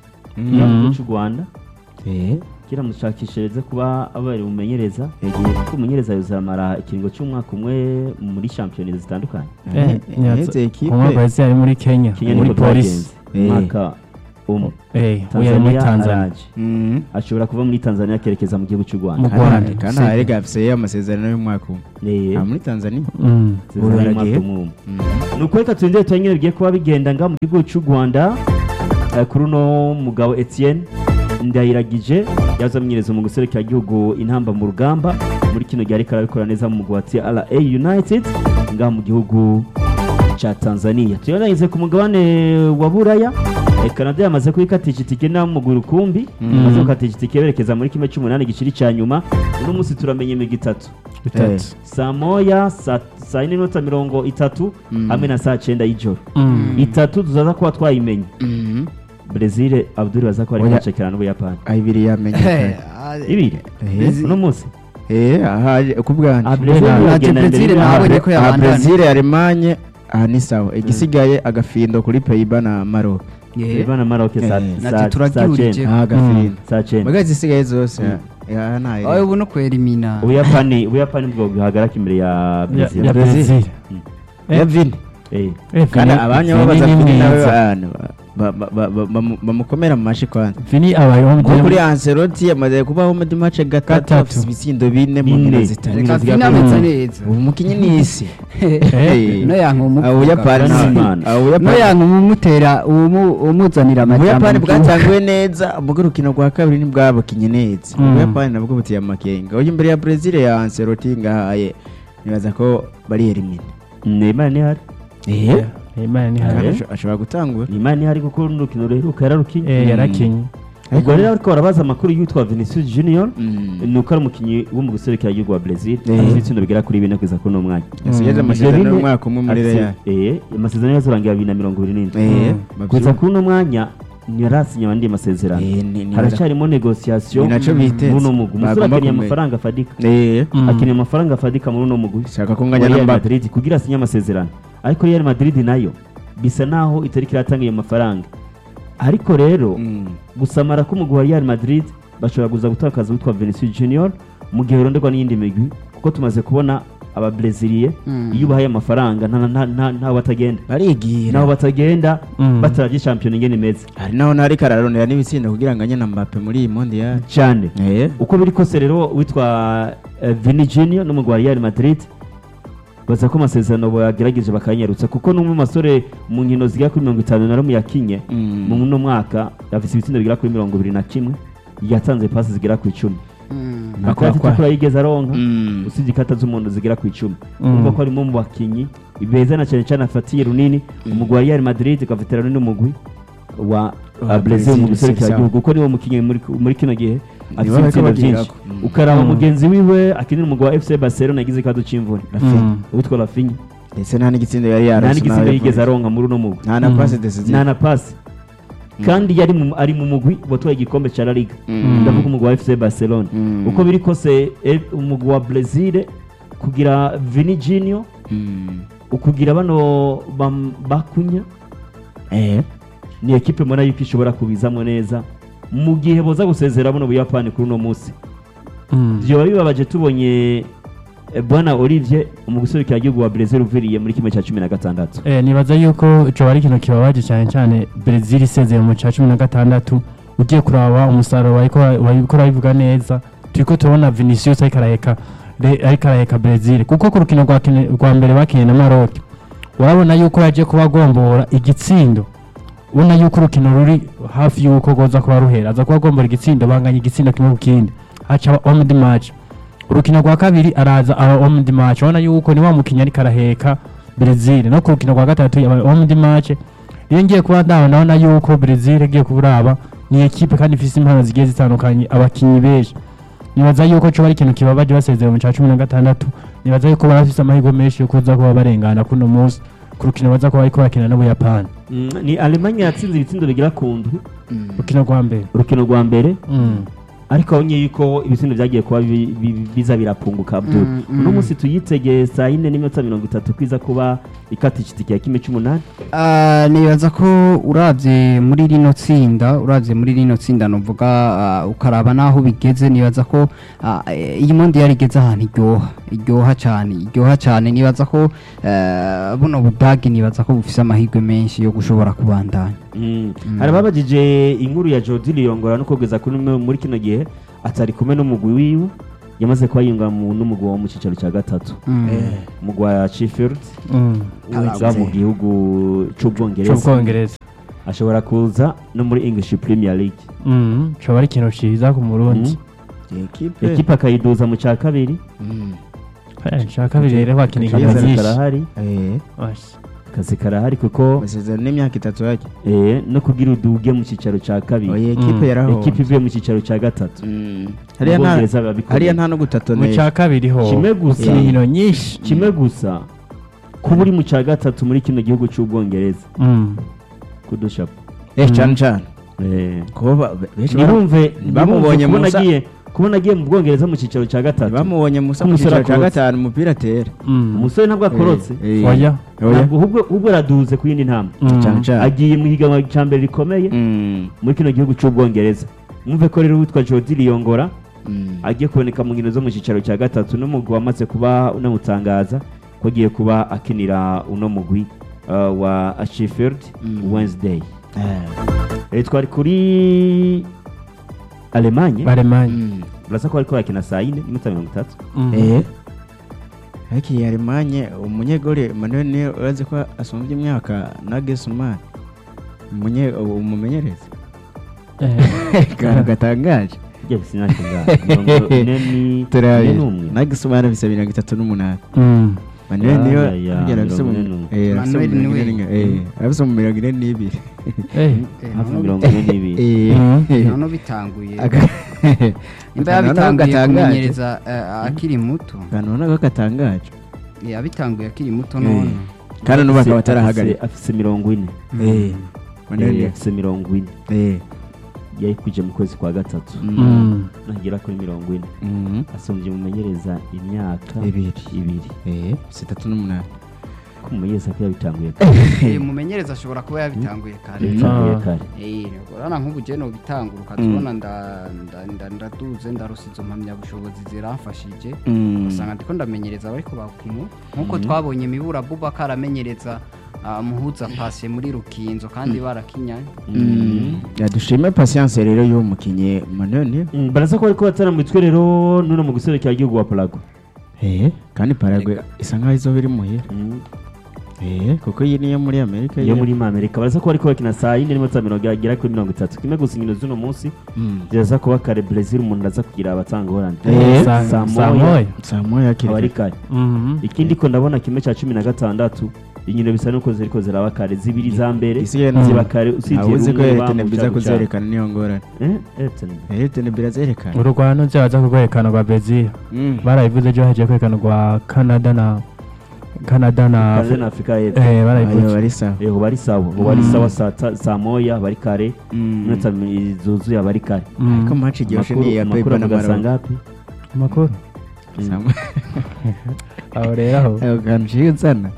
mm. mu gihugu cy'u Rwanda Eh, kiramushakishirize kuba abaye umumenyereza yagiye ko umumenyereza yuzamara ikiringo cy'umwaka umwe muri shampiyona zitandukanye Eh, Eh, nyatsa- yaheze ekipe. ku mwaka wese yari muri Kenya Kenya muri niko polisi byagenze Eh. umwaka umwe eh uya muri Tanzania Tanzania araje Mhm. ashobora kuva muri Tanzania akerekeza mu gihugu cy'u Rwanda Mu Rwanda. Kandi- kandi harega afise amasezerano y'umwaka umwe Eh, Ah, muri Tanzania mm Tanzania Baragiye. y'umwaka umwe. Mhm. nuko reka turindire turanyine bigiye kuba bigenda nga mu gihugu cy'u Rwanda eh, kuri uno mugabo Etienne Ndayiragije yazamenyereza mu guserekera igihugu intamba mu rugamba muri kino gihe ariko arabikora neza mu mugwi wa T R A United nga mu gihugu cha Tanzania. Tuyananize ku mugabane wa Buraya eh, Canada yamaze kwikatisha itike na mu gurukumbi yamaze kwikatisha itike berekeza muri kimwe cy'umunani giciri cya nyuma. Uno munsi turamenye imigi itatu bitatu saa moya saa saa yine n'inota mirongo itatu Mm. hamwe na saa cyenda y'ijoro mm itatu tuzaza kuba twayimenye. Mhm. Brezil Abdul baza ko ari Oya. kwacekera n'Ubuyapani Ah, ibiri yamenye ibiri Eh. uno munsi eh aha kubwanje Ah, Brezil Brezil, yagenda Brezil imbere nawe y'Ubuyapani. niko Ah, yabandanya. Brazil Allemagne aha ni sawa igisigaye agafindo kuri Pays-Bas na Maroc Yeah. Eba na Maroc saa Eh. saa- Nacyo saa turagiurije. cyenda aha agafindo saa cyenda mbega zisigaye zose aha nta Oya ubu no kwerimina. Ubuyapani Ubuyapani bwo buhagarara imbere ya Brezil ya Brazil. Brazil ya Vini eh eh kandi Vini- abanya Vini babaza ni Vini nawe mwiza. abantu ba- ba- ba- ba- bamu- bamukomera mu mashi kwanza Vini abayeho mu nko gihe- kuri Ancelotti yamaze kubaho mu match gatatu Gatatu. afite ibitsindo bine mu Bine. nkino zitatu Reka Zigera Vini kuri- ameze neza. ubu mukinyi ni isi Eh, No yanka umuvuga. Ubuyapani Brazil. nta- Imana. Ah, No Ubuyapani yanka umumutera umu- umuzanira amajyambere. Ubuyapani bwatanguye neza ubwo urukino rwa kabiri ntibwabakinye neza Mm. Ubuyapani nabwo butiye amakenga uyu imbere ya Brazil ya Ancelotti ngahaye nibaza ko bari elimine Neymar ni hari eh Imana ni Eh. hari Asho- ashobora gutangura Neymar ni hari kuko n'urukino ruheruka yararukinye eh yarakinye ubwo rero ariko barabaza amakuru y'uwitwa Vinicius Junior Mm. ni uko ari umukinnyi wo mu guserekera igihugu wa Brazil Eh. afite ibitsina bigera kuri bine kugeza kuri uno mwanya yasigaje Mm. amasezerano Ivyo bine- y'umwaka umwe muri afise- Real eh amasezerano yazorangira bibiri na mirongo ibiri n'indwi eh kugeza kuri uno mwanya ntiyarasinya abandi masezerano Eh, ni- ni- haracyarimo negociation Ni naco biteze. muri uno mugwi umusore Bagomba akeneye kumenya. amafaranga afadika eh Mm. akeneye amafaranga afadika muri uno mugwi shaka ko wa nganya na Real Mbappe Madrid kugira asinye amasezerano ariko Real Madrid nayo bisa naho itariki iratanga ayo mafaranga ariko rero Mm. gusamara k'umugwi wa Real Madrid bashobora kuza gutakaza witwa Vinicius Junior mu gihe uronderwa n'iyindi migwi kuko tumaze kubona aba Braziliye Mm. iyo ubahaye amafaranga nta nta nta ntaho batagenda barigira naho batagenda Mm. bataravye champion ingene imeze hari naho ntari kararondera n'ibitsindo kugira ngo anye na Mbappe muri iyi mondial cyane eh uko biri kose rero witwa eh, Vini Junior n'umugwi wa Real Madrid baza ko amasezerano bagerageje bakanyarutsa kuko n'umwe mu basore mu nkino zigera kuri mirongo itanu na rumwe yakinye Mm. mu muno mwaka afise ibitsindo bigera kuri mirongo ibiri na kimwe yatanze pasi zigera ku icumi Mm. nta karata Akwa- itukura yigeze aronka Mm. usibye ikata z'umuhondo zigera ku icumi Mm. urumva ko harimo mu bakinyi beza na cyane cyane afatiye runini umugwi wa Real Madrid ugafatira runini umugwi wa Wa uh, Brazil mu Brazil, guserukira sawa. igihugu kuko niwo mukinyi muri muri kino gihe afite bariko ibitsindo bagirako. byinshi Mm. ukaraba Mm. mugenzi wiwe akinira umugwi wa F C Barcelona yagize ikibazo c'imvune Rafinha Mm. uwitwa Rafinha ndetse nta n'igitsindo yari nta yarose n'igitsindo yigeze aronka muri uno mugwi nta na Mm. passe decisive nta na pasi kandi yari mu- ari mu mugwi watwaye igikombe ca La Liga Mm. ndavuga umugwi wa F C Barcelona Mm. uko biri kose eh, umugwi wa Brazil kugira Vini Junior Mm. ukugira bano bam- bakunya eh ni ekipe mbona yuko ishobora kubizamwo neza mu gihe boza gusezera buno Buyapani kuri uno munsi Mm. vyoba bibabaje tubonye eh, bwana Olivier mu guserukira igihugu wa Brazil uviriye muri kimwe cya cumi na gatandatu Eh, nibaza yuko ico ari ikintu kibabaje cyane cyane Brazil isezeye mu cya cumi na gatandatu ugiye kuraba umusaruro wariko wariko urabivuga neza turiko tubona Vinicius ariko araheka re- ariko araheka Brazil kuko ku rukino rwa kine- rwa mbere bakinye na Maroc urabona yuko yaje kuba agombora igitsindo ubona yuko urukino ruri hafi yuko goza kuba ruhera aza kuba agombora igitsindo banganya igitsindo kimwe ku kindi haca home match urukino rwa kabiri araza aba home match ubona yuko ni wa mukinnyi ariko araheka Brazil no ku rukino rwa gatatu yaba home match iyo ngiye kuba ndaho ndabona yuko Brazil igiye kuburaba ni ekipe kandi ifise impano zigiye zitandukanye abakinnyi benshi nibaza yuko cyo bari ikintu kibabaje basezera mu cya cumi na gatandatu nibaza yuko barafise amahirwe menshi yo kuza kuba barengana kuno munsi ku rukino baza kuba bariko bakina n'Ubuyapani ni Alemanya yatsinze ibitsindo bigera ku ndwi Mm. urukino rwa mbere urukino rwa mbere Mm. ariko abonye yuko ibitsindo byagiye kuba bi- bi- biza birapunguka Abdul Mm, mm. uno munsi tuyitegeye saa yine n'iminota mirongo itatu kwiza kuba ikatishije itike ya kimwe cy'umunani Ah, nibaza ko uravye muri rino tsinda uravye muri rino tsinda novuga ah, ukaraba naho bigeze nibaza ko ah, eh, iyi mondi yari igeze ahantu iryoha iryoha cyane iryoha cyane nibaza ko eh, buno budagi nibaza ko bufise amahirwe menshi yo gushobora kubandanya Mm. hari ababajije inkuru ya Jody Liyongora no kugeza kuri umwe muri kino gihe atari kumwe n'umugwi wiwe yamaze kuba yunga mu n'umugwi wo mu cicaro cya gatatu Mm. umugwi wa Sheffield Mm. uza mu gihugu c'ubwongereza cy'ubwongereza ashobora kuza no muri English Premier League Mm, coba ari ikintu ciza ku murundi ekipe ekipa akayiduza mu cya kabiri Mm. Eh, ca kabiri rero bakina Ikipe inkino akazi nyinshi karahari eh Osh. akazi karahari kuko amasezerano n'imyaka itatu yake eh, no kugira uduge mu cicaro cya kabiri oya ekipe Mm. yaraho ekipa ivuye mu cicaro cya gatatu Mm. hariya nta Ubwongereza biba bikomeye. hariya nta no gutatu mu ca kabiri ho Kimwe gusa. bakina inkino nyinshi kimwe gusa kuba uri mu cya gatatu muri kino gihugu c'ubwongereza Mm. kudushapo eh cyane cyane eh kuba ba- benshi bara- nibumve bamubonye kubona Musa- agiye kubona agiye mu bwongereza mu cicaro cya gatatu bamubonye musa mu Umusore cyiciro cya akorotse. gatanu umupira atera Mm. umusore ntabwo akorotse Eh, eh. Oya. oya ntabwo ahubwo ahubwo araduze ku yindi ntambwe Mm. cyane cyane agiye mu higanwa cya mbere rikomeye Mm. muri kino gihugu c'ubwongereza mwumve ko rero witwa Jody Liyongora Mm. agiye kuboneka mu nkino zo mu cyicaro cya gatatu n'umugwi wamaze kuba unamutangaza ko agiye kuba akinira uno mugwi uh, wa Sheffield Mm. Wednesday Eh. Eh, twari kuri Alemanye Baremanye Mm. urasa ko bariko bakina saa yine n'iminota mirongo itatu Mm. eh ariko iyi Alemanye umunyegore Manuel niyo urazi ko asumbye imyaka na Gesman umunye umumenyereza Eh. kantu gatangaje ujya bisinake ngaho mirongo ine ni- ine turabi n'umwe na Gesman afise mirongo itatu n'umunani Mm. Manuel niyo Ah, ya, agera afise mu mirongo ine n'umwe. eh afise mu Manuel mirongo niwe. ine n'imwe, eh afise mu mirongo ine n'ibiri Eh. hafi mirongo ine n'ibiri eh none bitanguye Aka- nimba Akantu yabitanguye gatangaje. kumenyereza eh, akiri muto akantu ubona ko gatangaje Eh, yabitanguye akiri muto Eh. none kandi n'ubu akaba Afise- atarahagarika afise mirongo ine eh Manuel Eh, niyo afise mirongo ine eh yayikuje mu kwezi kwa gatatu Mm. nagera kuri mirongo ine Mhm. asumbye umumenyereza imyaka Ibiri. ibiri eh sitatu n'umunani ko umumenyereza ko yabitanguye Eh, umumenyereza ashobora kuba yabitanguye kare yabitanguye Ah. kare Eh, urabona nk'ubu je nobitangura ukazibona nda- nda- nda- ndaduze ndarose izo mpamyabushobozi ziramfashije usanga ndiko ndamenyereza abariko bakina nk'uko twabonye Mibura Boubacar aramenyereza ah, muhuza pase muri Rukinzo kandi barakinyanye yadushime patience rero y'uwo mukinyi Manuel niyo Mm, baraza ko bariko bataramwitswe rero nuno mu guserukira igihugu wa Paraguay eh kandi Paraguay isa nkaho izoba iri muhira Mm, eh kuko iyi niyo muri Amerika yo muri Amerika baraza ko bariko bakina saa yine n'iminota mirongo agera kuri mirongo itatu kimwe gusa inkino z'uno munsi Mm. ziraza kuba kare Brazil umuntu aza kugira abatanga Holland Eh, Sa- saa saa moya moya. saa moya aba ari kiri kare Mhm. ikindi ko ndabona kimwe cya cumi na gatandatu inkino bisa nuko ziriko ziraba kare zibiri za mbere Isigaye Mm. ziba kare usibye abuze ko rumwe Eritene bamuca biza guca. kuzerekana niyo ngorane Eh, Eritene. Eritene birazerekana urugwano byaza kugwerekana rwa Brazil Mm. barabivuze ejo hagiye kwerekana rwa Canada na Canada na Kaze na Afrika y'Epfo eh ayo barabivuze bari sawa eh bari sawa bo bari sawa saa ta- saa moya bari kare Mm. iminota mi- zuzuye bari kare Mm. ariko match iryoshe Amakuru- ni iya amakuru Peba na avuga saa Maroc ngapi amakuru Mm. Saa moya. aho rero aho ayo kantu ciye nzana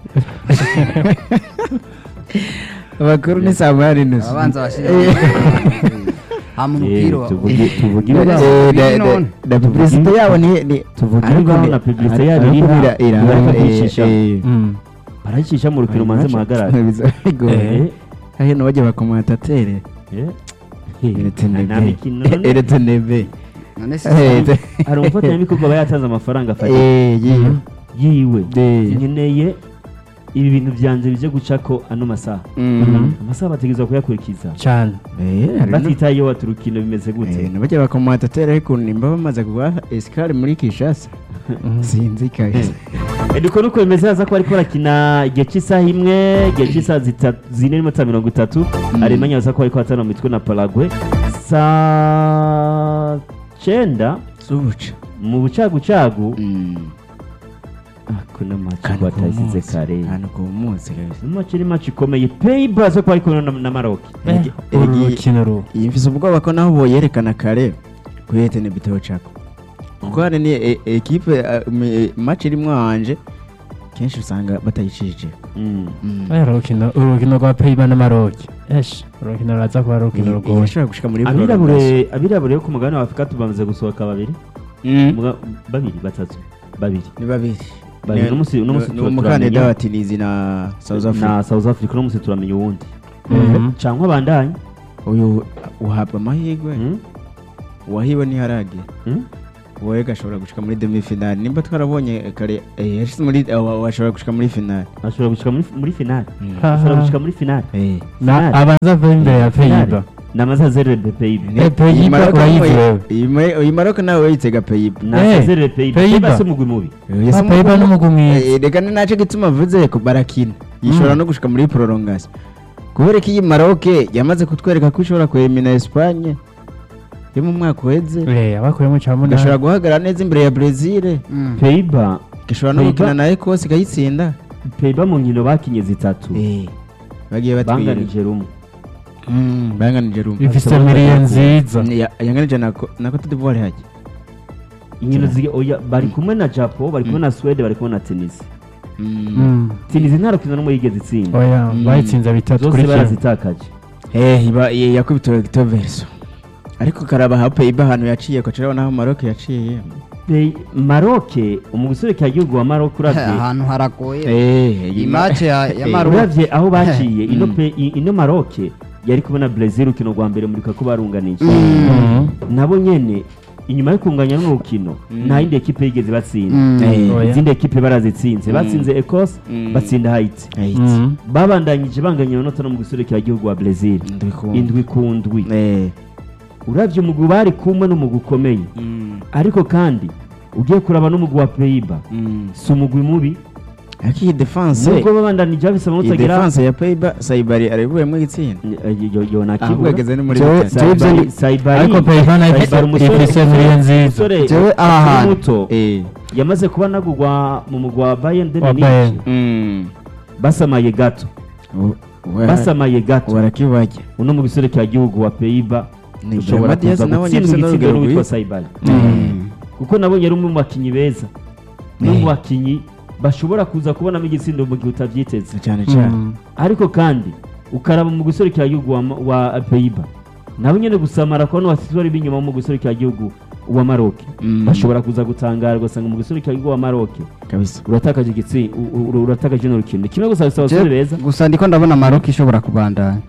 amakuru ni saa moya n'inusu ababanza bashira hama Eh, umupira wa- tuvuge tuvuge Eh, ibyaho. Eh, Biri na- none. na- na publicité yabo ni ni Tuvuge ariko ibyaho ni- na publicité ariko yabo iri ira- ha- ira- bariko eh, kwicisha. eh, Mm. barayicisha mu rukino manze muhagarare biza bigoye Eh, hano bajya bakomatatere eh. Eh, Eritene nta B mikino none. Eritene B none si Eh, sawa. hari umufatanyabikorwa aba yatanze amafaranga afata eh yiyo yiwe de nkeneye ibi bintu byanje bije gucako ano masaha Mhm. amasaha bategerezwa kuyakurikiza cyane eh hari no- batitaye iyo wati urukino bimeze gute eh nabajya bakomatatere ariko nimba bamaze kuba escale muri Kinshasa Mhm. sinzi kabisa Eh, duko nuko bimeze haza ko bariko barakina igihe cy'isaha imwe igihe cy'isaha zita- zine n'iminota mirongo itatu Alemanya baza ko bariko batana mu mitwe na Paraguay saa cenda subuca mu bucagucagu mm ako n'amaci Kano batasize ku kare munsi, kano ku munsi kabisa n'amaci ni maci ikomeye Pays-Bas zo ko bariko na, na Maroc Eh, Igi- uru rukino ru iyi mfise ubwoba ko naho boyerekana kare kuri Etienne Bitero Chako kuko hano ni e- ekipe eh, me- match irimwo hanje kenshi usanga batayicishije Mm. Aya urukino urukino rwa Peiba na Maroc. Esh, urukino raza kuba ari urukino rugoye. irashobora gushika muri abirabure abirabure yo ku mugabane wa Afurika tubamaze gusohoka babiri Mm. Muga- babiri batatu babiri ni babiri Babiri, Ni- n'umusi- n'umusi ni tuba umukandida turamenya. wa Tunisia na South Africa na South Africa no musi turamenya uwundi Mhm. cyangwa bandanye uyu uhabwa amahirwe Mm? uwahiwe ntiharage Mm? wowe gashobora gushika muri demi finale nimba twarabonye kare eh, yashitse muri eh, wa- washobora gushika muri finale ashobora gushika muri muri finale Ha, ashobora ha. gushika muri finale eh Na Finale. abanza ava imbere ya Peiba. namazazerere de Peiba Eh, Peiba urayizewe. iyi Maroc nawe wayitega Peiba nasazerere Peiba Peiba. Peiba se mugwi mubi Ah, Peiba n'umugwi mwiza. Eh, reka ni naco gituma avuze ko barakina yishobora no gushika muri prolongation kubera ko iyi Maroc yamaze kutwereka ko ishobora kwemina Espagne yo mu mwaka uheze Eh, abakuyemo cyane gashobora guhagarara neza imbere ya Brazil Mm. Peiba gashobora no Peiba. gukina na Ecosse ikayitsinda Peiba mu nkino bakinye zitatu eh bagiye batwira banganije rumwe mm banganije rumwe ifise miliye nziza. Ya- yanganije na ko- na Cote d'Ivoire haje inkino zi- oya, bari kumwe na Japan bari kumwe na Sweden bari kumwe na Tunisia mm Mm. Tunisia nta rukino n'umwe yigeze itsinda Oya, Mm. bayitsinze bitatu zose kuri kimwe. barazitakaje eh iba ye- yakubitowe Victor Verso ariko karaba ha Peiba ahantu yaciye ko turabona aho Maroc yaciye Pei- Maroc umusore cya gihugu wa Maroc uravye ahantu haragoye eh iyi match ya ya Maroc uravye aho baciye ino Mm. pe- i- ino Maroc yari kubona Brazil urukino rwa mbere murika ko barunganije Mhm. nabo nyene inyuma yo kunganya n'urukino Mm. nta yindi ekipe yigeze batsinda Mm. Eh. Oya. izindi ekipe barazitsinze Mm. batsinze Ecosse Mm. batsinda Haiti Mhm. babandanyije banganya amanota no mu guserukira igihugu wa Brazil ndwi indwi ku ndwi eh uravye umugwi bari kumwe n'umugwi ukomeye mm ariko kandi ugiye kuraba n'umugwi wa Peiba mm si umugwi mubi aki defense nubwo babandanije bafise amanota iyi agera defense ya Peiba Saibari aribuyemo igitsinda yona ahubwo yageze ni muri Jewe- bitatu. jewe ivyo ni- Saibari ariko Peiba nayo Saibari umusore- ifise miliye nziza. umusore Jewe aha ukiri hantu. muto eh yamaze kuba nagurwa mu mugwi wa Bayern de Wa Munich Bayern. mm basamaye gato U- wa- basamaye gato warakibajya uno mu gisore cya gihugu wa Peiba Ni ushobora Brahma Diaz kuza nawe gutsindwa nyafise igitsina n'urugero n'uwitwa rwiza. Saibari Mm. kuko nabonye ari umwe mu bakinyi beza umwe Eh. mu bakinyi bashobora kuza kubonamo igitsindo mu gihe utavyiteze cyane cyane Mm. ariko kandi ukaraba mu gisore cya gihugu wa, wa Peiba nabo nyene gusamara ko n'abasore b'inyuma mu gisore cya gihugu wa Maroc Mm. bashobora kuza gutangara ugasanga mu gisore cya gihugu wa Maroc kabisa uratakaje igitsi u- u- uratakaje n'urukino kimwe gusa bisaba abasore Je- beza gusa ndiko ndabona Maroc ishobora kubandanya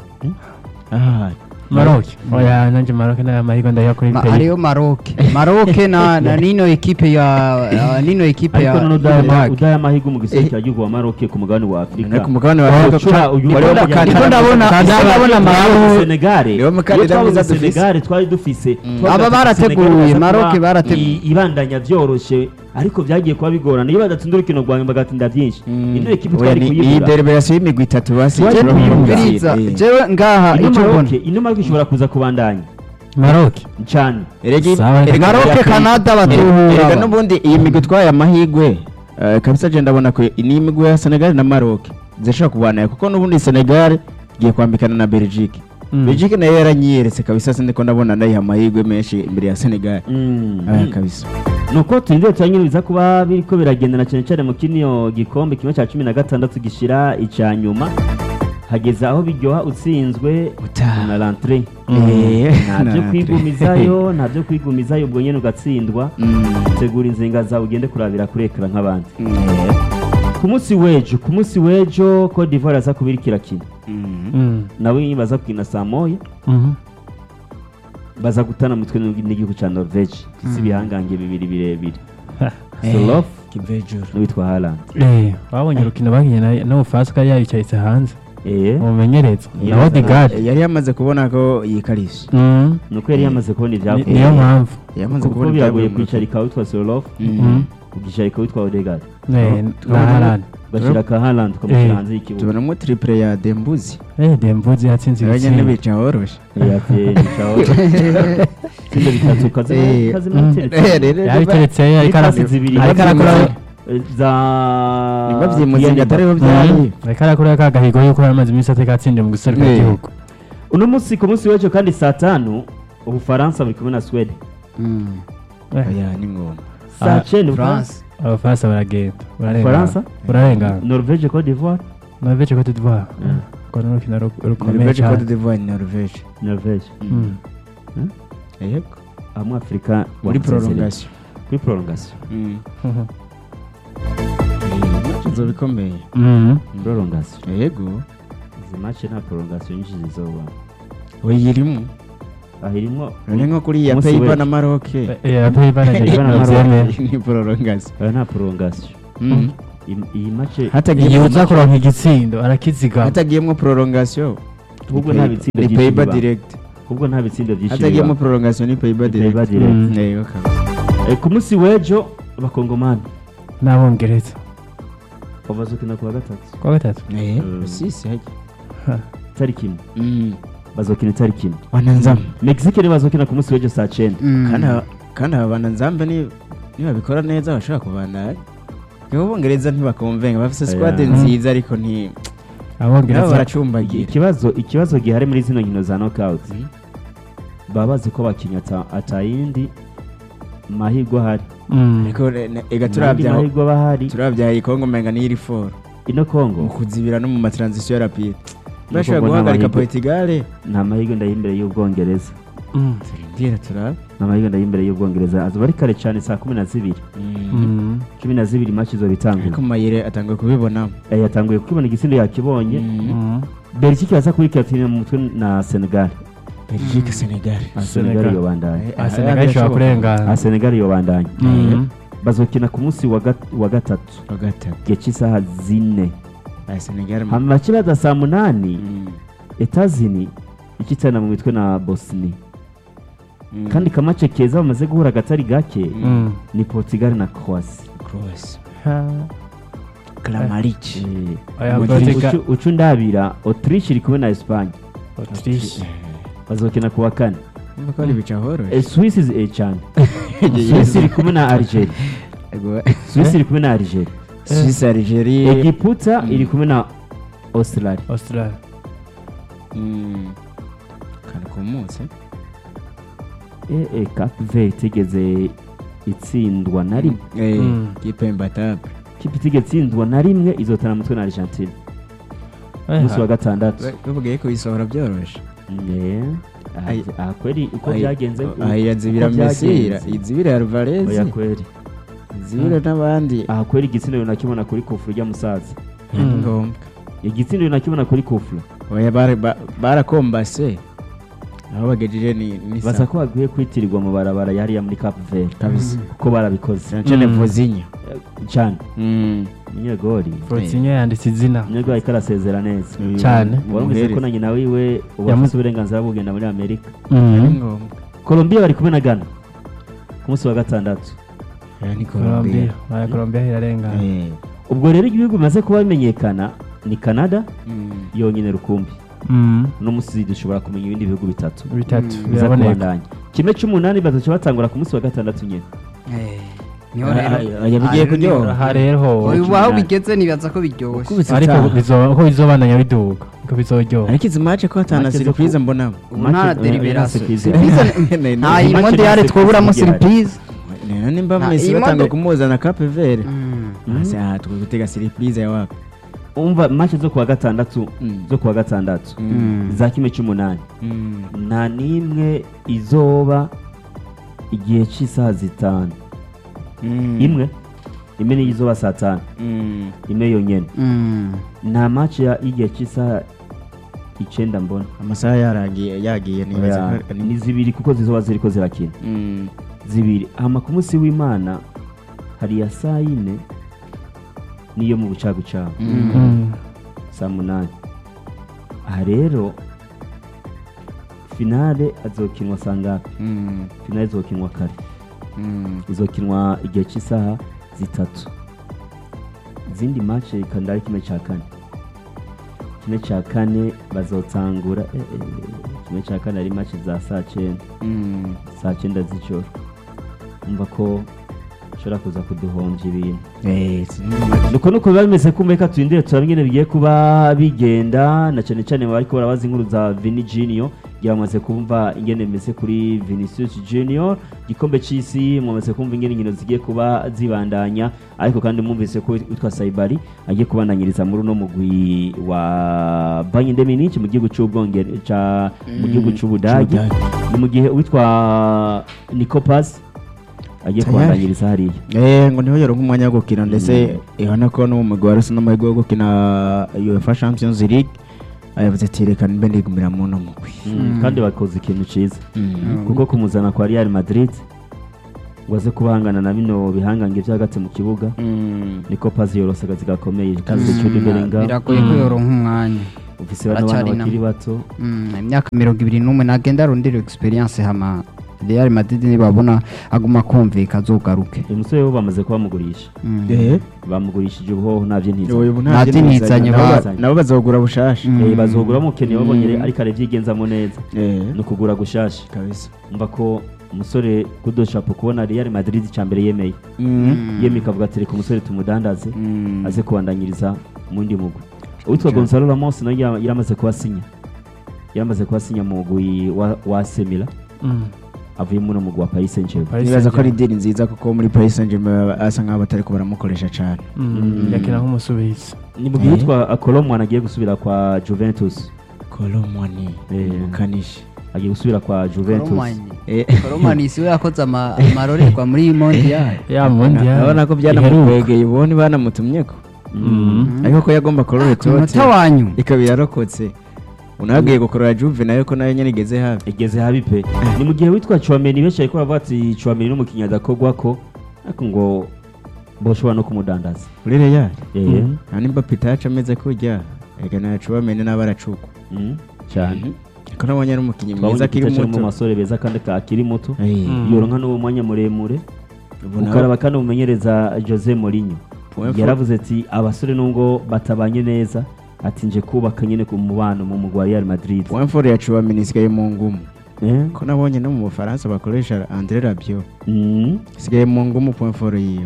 ah Maroc. Oya, nanje Maroc nayo amahirwe ndayo kuri Ma- Peiba. ariyo Maroc Maroc na na nino ekipe ya ya- nino ekipe ariko ya none ya udaya Iraq. udaya amahirwe mu gisore Eh. cya gihugu wa Maroc ku mugabane wa na Afrika ku mugabane wa Oh, Afrika cura, uyu wari mugabane wamukandida- Ndiko ndabona ndiko ndabona Maroc Senegal Niwo mukandida iyo mwiza twabuze dufise. Senegal twari dufise twavuga Aba ati barateguye, Senegal iraza Maroc kuba barateguye. i- ibandanya vyoroshe ariko vyagiye kuba bigorana iyo badatsinda urukino rwa nyuma bagatinda vyinshi ino ekipe Oya, twari ni- iyi kuyibura deliberation y'imigwi itatu basi Twari turabona kuyibura. umupira. Biriza Eh. jewe ngaha ino icyo Maroc mbona ino Maroc ishobora kuza kubandanya Maroc. cyane Erega- Sawa. erega- Maroc erega- Canada erega batuhura n'ubundi iyi migwi itwaye amahirwe eh, kabisa je ndabona ko ni imigwi ya Senegal na Maroc zishobora kubanaya kuko n'ubundi Senegal igiye kwambikana na Belgique Mm. Belgique nayo yaranyiyeretse kabisa sindiko ndabona nayo amahirwe menshi imbere ya Senegal Mm. ah kabisa nuko turindire turanyine biza kuba biriko biragendana cyane cyane mu kino gikombe kimwe cya cumi na gatandatu gishira icya nyuma hageze aho biryoha utsinzwe Utaha. na rentrée Eh, nta byo na- kwigumizayo nta byo kwigumizayo ubwo nyine ugatsindwa Mm. tegura inzinga zawe ugende kurabira kuri ekara nk'abandi Mm. ku munsi w'ejo ku munsi w'ejo Cote d'Ivoire aza kubira kirakina Mm. Mm. nawe baza gukina saa moya Mhm. baza gutana mutwe n'igihugu cya Norvege si ibihangange bibiri birebire Eh, Solof Kivejuru. n'uwitwa Haaland Eh, babonye urukino bakinye na n'Ubufaransa kari yayicaritse hanze. eh Umumenyereza. Yeah. Na Odegaard. Eh, yari yamaze kubona ko yikarisha Mm. nuko yari yamaze kubona Ni- ibyavuye Niyo mpamvu. yamaze kuko kubona biragoye ibyavuye mu kwicarika witwa Solof Mm. ukicarika witwa Odegaard Eh, na Turabona- Haaland. bashyira ka Haaland ukamushyira Eh. hanze y'ikibuga tubonamo triple ya Dembuzi Eh, Dembuzi yatsinze abanyene ibitsinda. bica horoshe yateye nicaho itsinda bitatu Eh, kazima kazima mm. ateretse rero Yabiteretse ariko Pasi ara- zibiri ariko arakora Eh, za nimba vyimuzinga Diane atariho Mbappé. byari Mm. ariko arakora ka gahigo yuko yamaze iminsi ateka atsindiye mu guseruka Eh. igihugu. uno munsi ku munsi w'ejo kandi saa tanu ubufaransa buri kumwe na Sweden Mm. Eh, oya ni ngoma saa Ah, cyenda France abafaransa baragenda Faransa? bararengana Norvège Côte d'Ivoire norvege cote d'ivoire Mm. urwo ni urukino ru- rukomeye Norvege Cote cyane d'Ivoire ni Norvege Norvège Mm. yego amwe Afrika muri wamusezereye. prolongation kuri prolongation Mm. Mhm. Eh, match izoba ikomeye Mhm. prolongation yego izi match nta prolongation nyinshi zizoba oyirimo aha irimo ni nko kuri ya Umunsi Pays-Bas w'ejo. na Maroc Eh, eh, abayi banagiye Bana Maroc. banabyemeye ni prolongation aha nta prolongation Mm. Iyi- iyi match igihe hatagiyemo uza kuronka igitsindo arakizigama hatagiyemo prolongation ahubwo nta bitsindo ni byinshi Pays-Bas biba. direct ahubwo nta bitsindo byinshi hatagiyemo biba. prolongation ni Pays-Bas Ni Pays-Bas direct direct. Mm. yego kabisa Eh, ku munsi w'ejo abakongomani n'abongereza bazokina ku wa gatatu kwa gatatu eh Mm. sisi haje itariki imwe mm bazokina itariki imwe wananzamba mexique nibo bazokina ku munsi w'ejo saa cyenda Mm. kandi aba- kandi aba bananzamba ni nibabikora neza bashobora kubandanya yego bongereza ntibakomvenga bafite squad Oya. nziza ariko ni nabo abongereza baracumbagira ikibazo ikibazo gihari muri zino nkino za knockout Mm. baba bazi ko bakinya ata- atayindi mahirwe ahari Mm. ariko ne- ne- ega Nta turabya yindi mahirwe aba ahari turabya iyi Kongo menga ni iri foro ino mu kongo kuzibira no mu matransition rapide Kongo bashobora nta guhagarika mahirwe. Portugal nta mahirwe ndayi imbere y'ubwongereza Mm. turindira turaba nta mahirwe ndayi imbere y'ubwongereza azoba ari kare cyane saa kumi na zibiri Mm. cumi na zibiri match izoba itangura ariko Mayire atangiye kubibonamo Eh, yatanguye kubona igisindo yakibonye Mm. belgique baza kurikatira mu mutwe na senegal Belgique Senegal Ah, Senegal. senegal yobandanya Eh, Ah, aha Senegal ishobora birashoboka. kurengana Ah, senegal yobandanya Mm. bazokina ku munsi wa gat- wa gatatu wa gatatu igihe cy'isaha zine ah Senegal mu- hama kibaza saa munani Mm. etazini ikitana mu mitwe na bosni Mm. kandi kamace keza bamaze guhura agatari gake Mm. ni portugal na croatia Cross Ha. Kramaric Eh, Aya mu Portugal- gihe ucu- ucu ndabira autriche iri kumwe na espagne Autriche. bazokina ku wa kane umva ko ari bica Eh, horoshye Suisse izi- eh, cyane Suisse iri kumwe na Algeria Ego- Suisse iri kumwe na Algeria Suisse Algerie Egiputa Mm. iri kumwe na Australia Australia. Mm. kantu ku munsi eh eh Cape Verde itigeze itsindwa na rimwe eh Mm. kipe imbatable kipe itigeze itsindwa na rimwe izotana mu mutwe na Argentine Eh, umunsi wa ha. gatandatu tuvuge ko isohora byoroshe Eh, ah, Ay- ah, kweli uko Ay- byagenze aha yazibira uko Messi byagenze. izibira Alvarez oya kweli izibira n'abandi aha kweli igitsina nakibona kuri kufura ujya musaza ni Mm. ngombwa igitsina nakibona kuri kufura oya bara- ba- barakombase aho bagejeje ni ni baza ko bagiye kwitirirwa mu barabara yariya muri Cape Verde kabisa kuko barabikoze cyane Mm. Vozinho Eh, cyane mm umunyegori Fortune yanditse izina umunyegori ariko arasezera neza cyane. warumvise ko na nyina wiwe ubu Yamu- afite uburenganzira bwo kugenda muri amerika ni Mm. ngombwa colombia bari kumwe na ghana ku munsi wa gatandatu oya ni Colombia. Colombia Aya Colombia irarengana. eh ubwo rero ibihugu bimaze kuba bimenyekana ni canada mm yonyine rukumbi Mm. uno munsi dushobora kumenya ibindi bihugu bitatu bitatu Mm. biza biraboneka. kubandanya kimwe cy'umunani bazaca batangura ku munsi wa gatandatu nyine Eh, niho Ah, rero ah, oya bigiye kuryoha aha rero uyu cumi aho n'umunani. bigeze nibaza ko biryoshye Ukubise ariko utaha. bizoba uko bizobandanya biduga uko bizoryoha ariko izi match ko hatana Match zo surprise ku- mbonamo ubu nta Match- deliberation eh, Surprise- Ne- nta ne- iyi match mondiale ni twoburamo surprise surprise ne- nimba Nta- Messi iyi batanga mode- kumuzana Cape Verde Mm. Mm. ase aha twe gutega surprise ya wapi umva match zo kuwa gatandatu Mm. zo kuwa gatandatu Mm. za kimwe cy'umunani Mm. nta n'imwe izoba igihe cy'isaha zitanu Mm. imwe imwe niyo izoba saa tanu Mm. imwe yonyine Mm. nta match ya igihe cy'isaha icyenda mbona amasaha yarangiye yagiye nibaza Oya, ko ni zibiri kuko zizoba ziriko zirakina Mm. zibiri hama ku munsi w'imana hari iya saa yine niyo mu bucagucagu Mm. Mm. saa munani aha rero finale azokinwa saa ngapi Mm. finale izokinwa kare Mm. izokinwa igihe cy'isaha zitatu izindi match kandi ari kimwe cya kane kimwe cya kane bazotangura eh, eh, kimwe cya kane ari match za saa cyenda Mm. saa cyenda z'ijoro umva ko ushobora kuza kuduhombya ibintu Eh, sinumva match. nuko nuko biba bimeze kumbe ka turindire turabona ingene bigiye kuba bigenda na cyane cyane bariko barabaza inkuru za Vini Junior yamaze kumva ingene meze kuri Vinicius Junior gikombe c'isi mwamaze kumva ingene inkino zigiye kuba zibandanya ariko kandi mwumvise ko witwa Saibari agiye kubandanyiriza muri no mugwi wa Bayern de Munich mu gihugu c'Ubwongereza mu gihugu c'Ubudagi ni mu gihe witwa Nikopas agiye kubandanyiriza hariya eh ngo niho yaro nk'umwanya wo gukina ndetse ihana ko no mu mugwi wa Arsenal n'amahirwe yo gukina UEFA Champions League ayavuze ati reka mbe ndigumira mu no mugwi kandi bakoze ikintu ciza kuko kumuzana kwa Real Madrid waze kubahangana na bino bihangange by'agati mu kibuga niko pazi yorose akazi gakomeye kandi cyo imbere nga biragoye ko yoronka umwanya ufise bana bakiri bato imyaka mirongo ibiri n'umwe nagenda arondera experience hama Real Madrid nibabona aguma kumvika azogaruke umusore bo bamaze kubamugurisha eh bamugurishije ubuho navyo ntiza navyo ntizanye nabo bazogura bushasha eh bazogura mukene babonye ariko arevyigenzamo neza no kugura gushasha kabisa umva ko umusore kudoshapo kubona Real Madrid cyambere yemeye yemeye kavuga ati reka umusore tumudandaze aze kubandanyiriza mundi mugwi witwa Gonzalo Ramos nayo yaramaze kubasinya yaramaze kubasinya mu mugwi wa, wa Semila avuye muri no mugwi wa Paris Saint-Germain nibaza ko ari deal nziza kuko muri Paris Saint-Germain asa nkaho batari ko baramukoresha cyane yakina nk'umusubizi ni mu gihe witwa Colomwani agiye gusubira kwa Juventus Colomwani kanishi agiye gusubira kwa Juventus Colomwani siwe yakoze amarorerwa muri Mondial ya Mondial urabona ko byanamukwegeye ubone banamutumyeko ariko ko yagomba korora tote mutawanyu ikaba yarokotse unagiye gukorora Juve nayo ko nayo nyene igeze habi igeze habi pe ni mu gihe witwa Chouameni benshi ariko bavuga ati Chouameni no mukinya dakogwa ko ariko ngo boshobora no kumudandaza uri Real eh ani Mbappé tacha ameze kujya ega na Chouameni n'abaracuko cyane ko nabonye ari umukinyi mwiza kiri muto mu masore beza kandi kakiri muto yoronka no mwanya muremure ukaraba kandi umenyereza Jose Mourinho yaravuze ati abasore nubwo batabanye neza ati nje kubaka nyene ku mubano mu mugwa Real Madrid Wemford ya Chouameni sigaye mu ngumu eh ko nabonye no mu Faransa bakoresha André Rabiot mm sigaye mu ngumu Wemford yiyo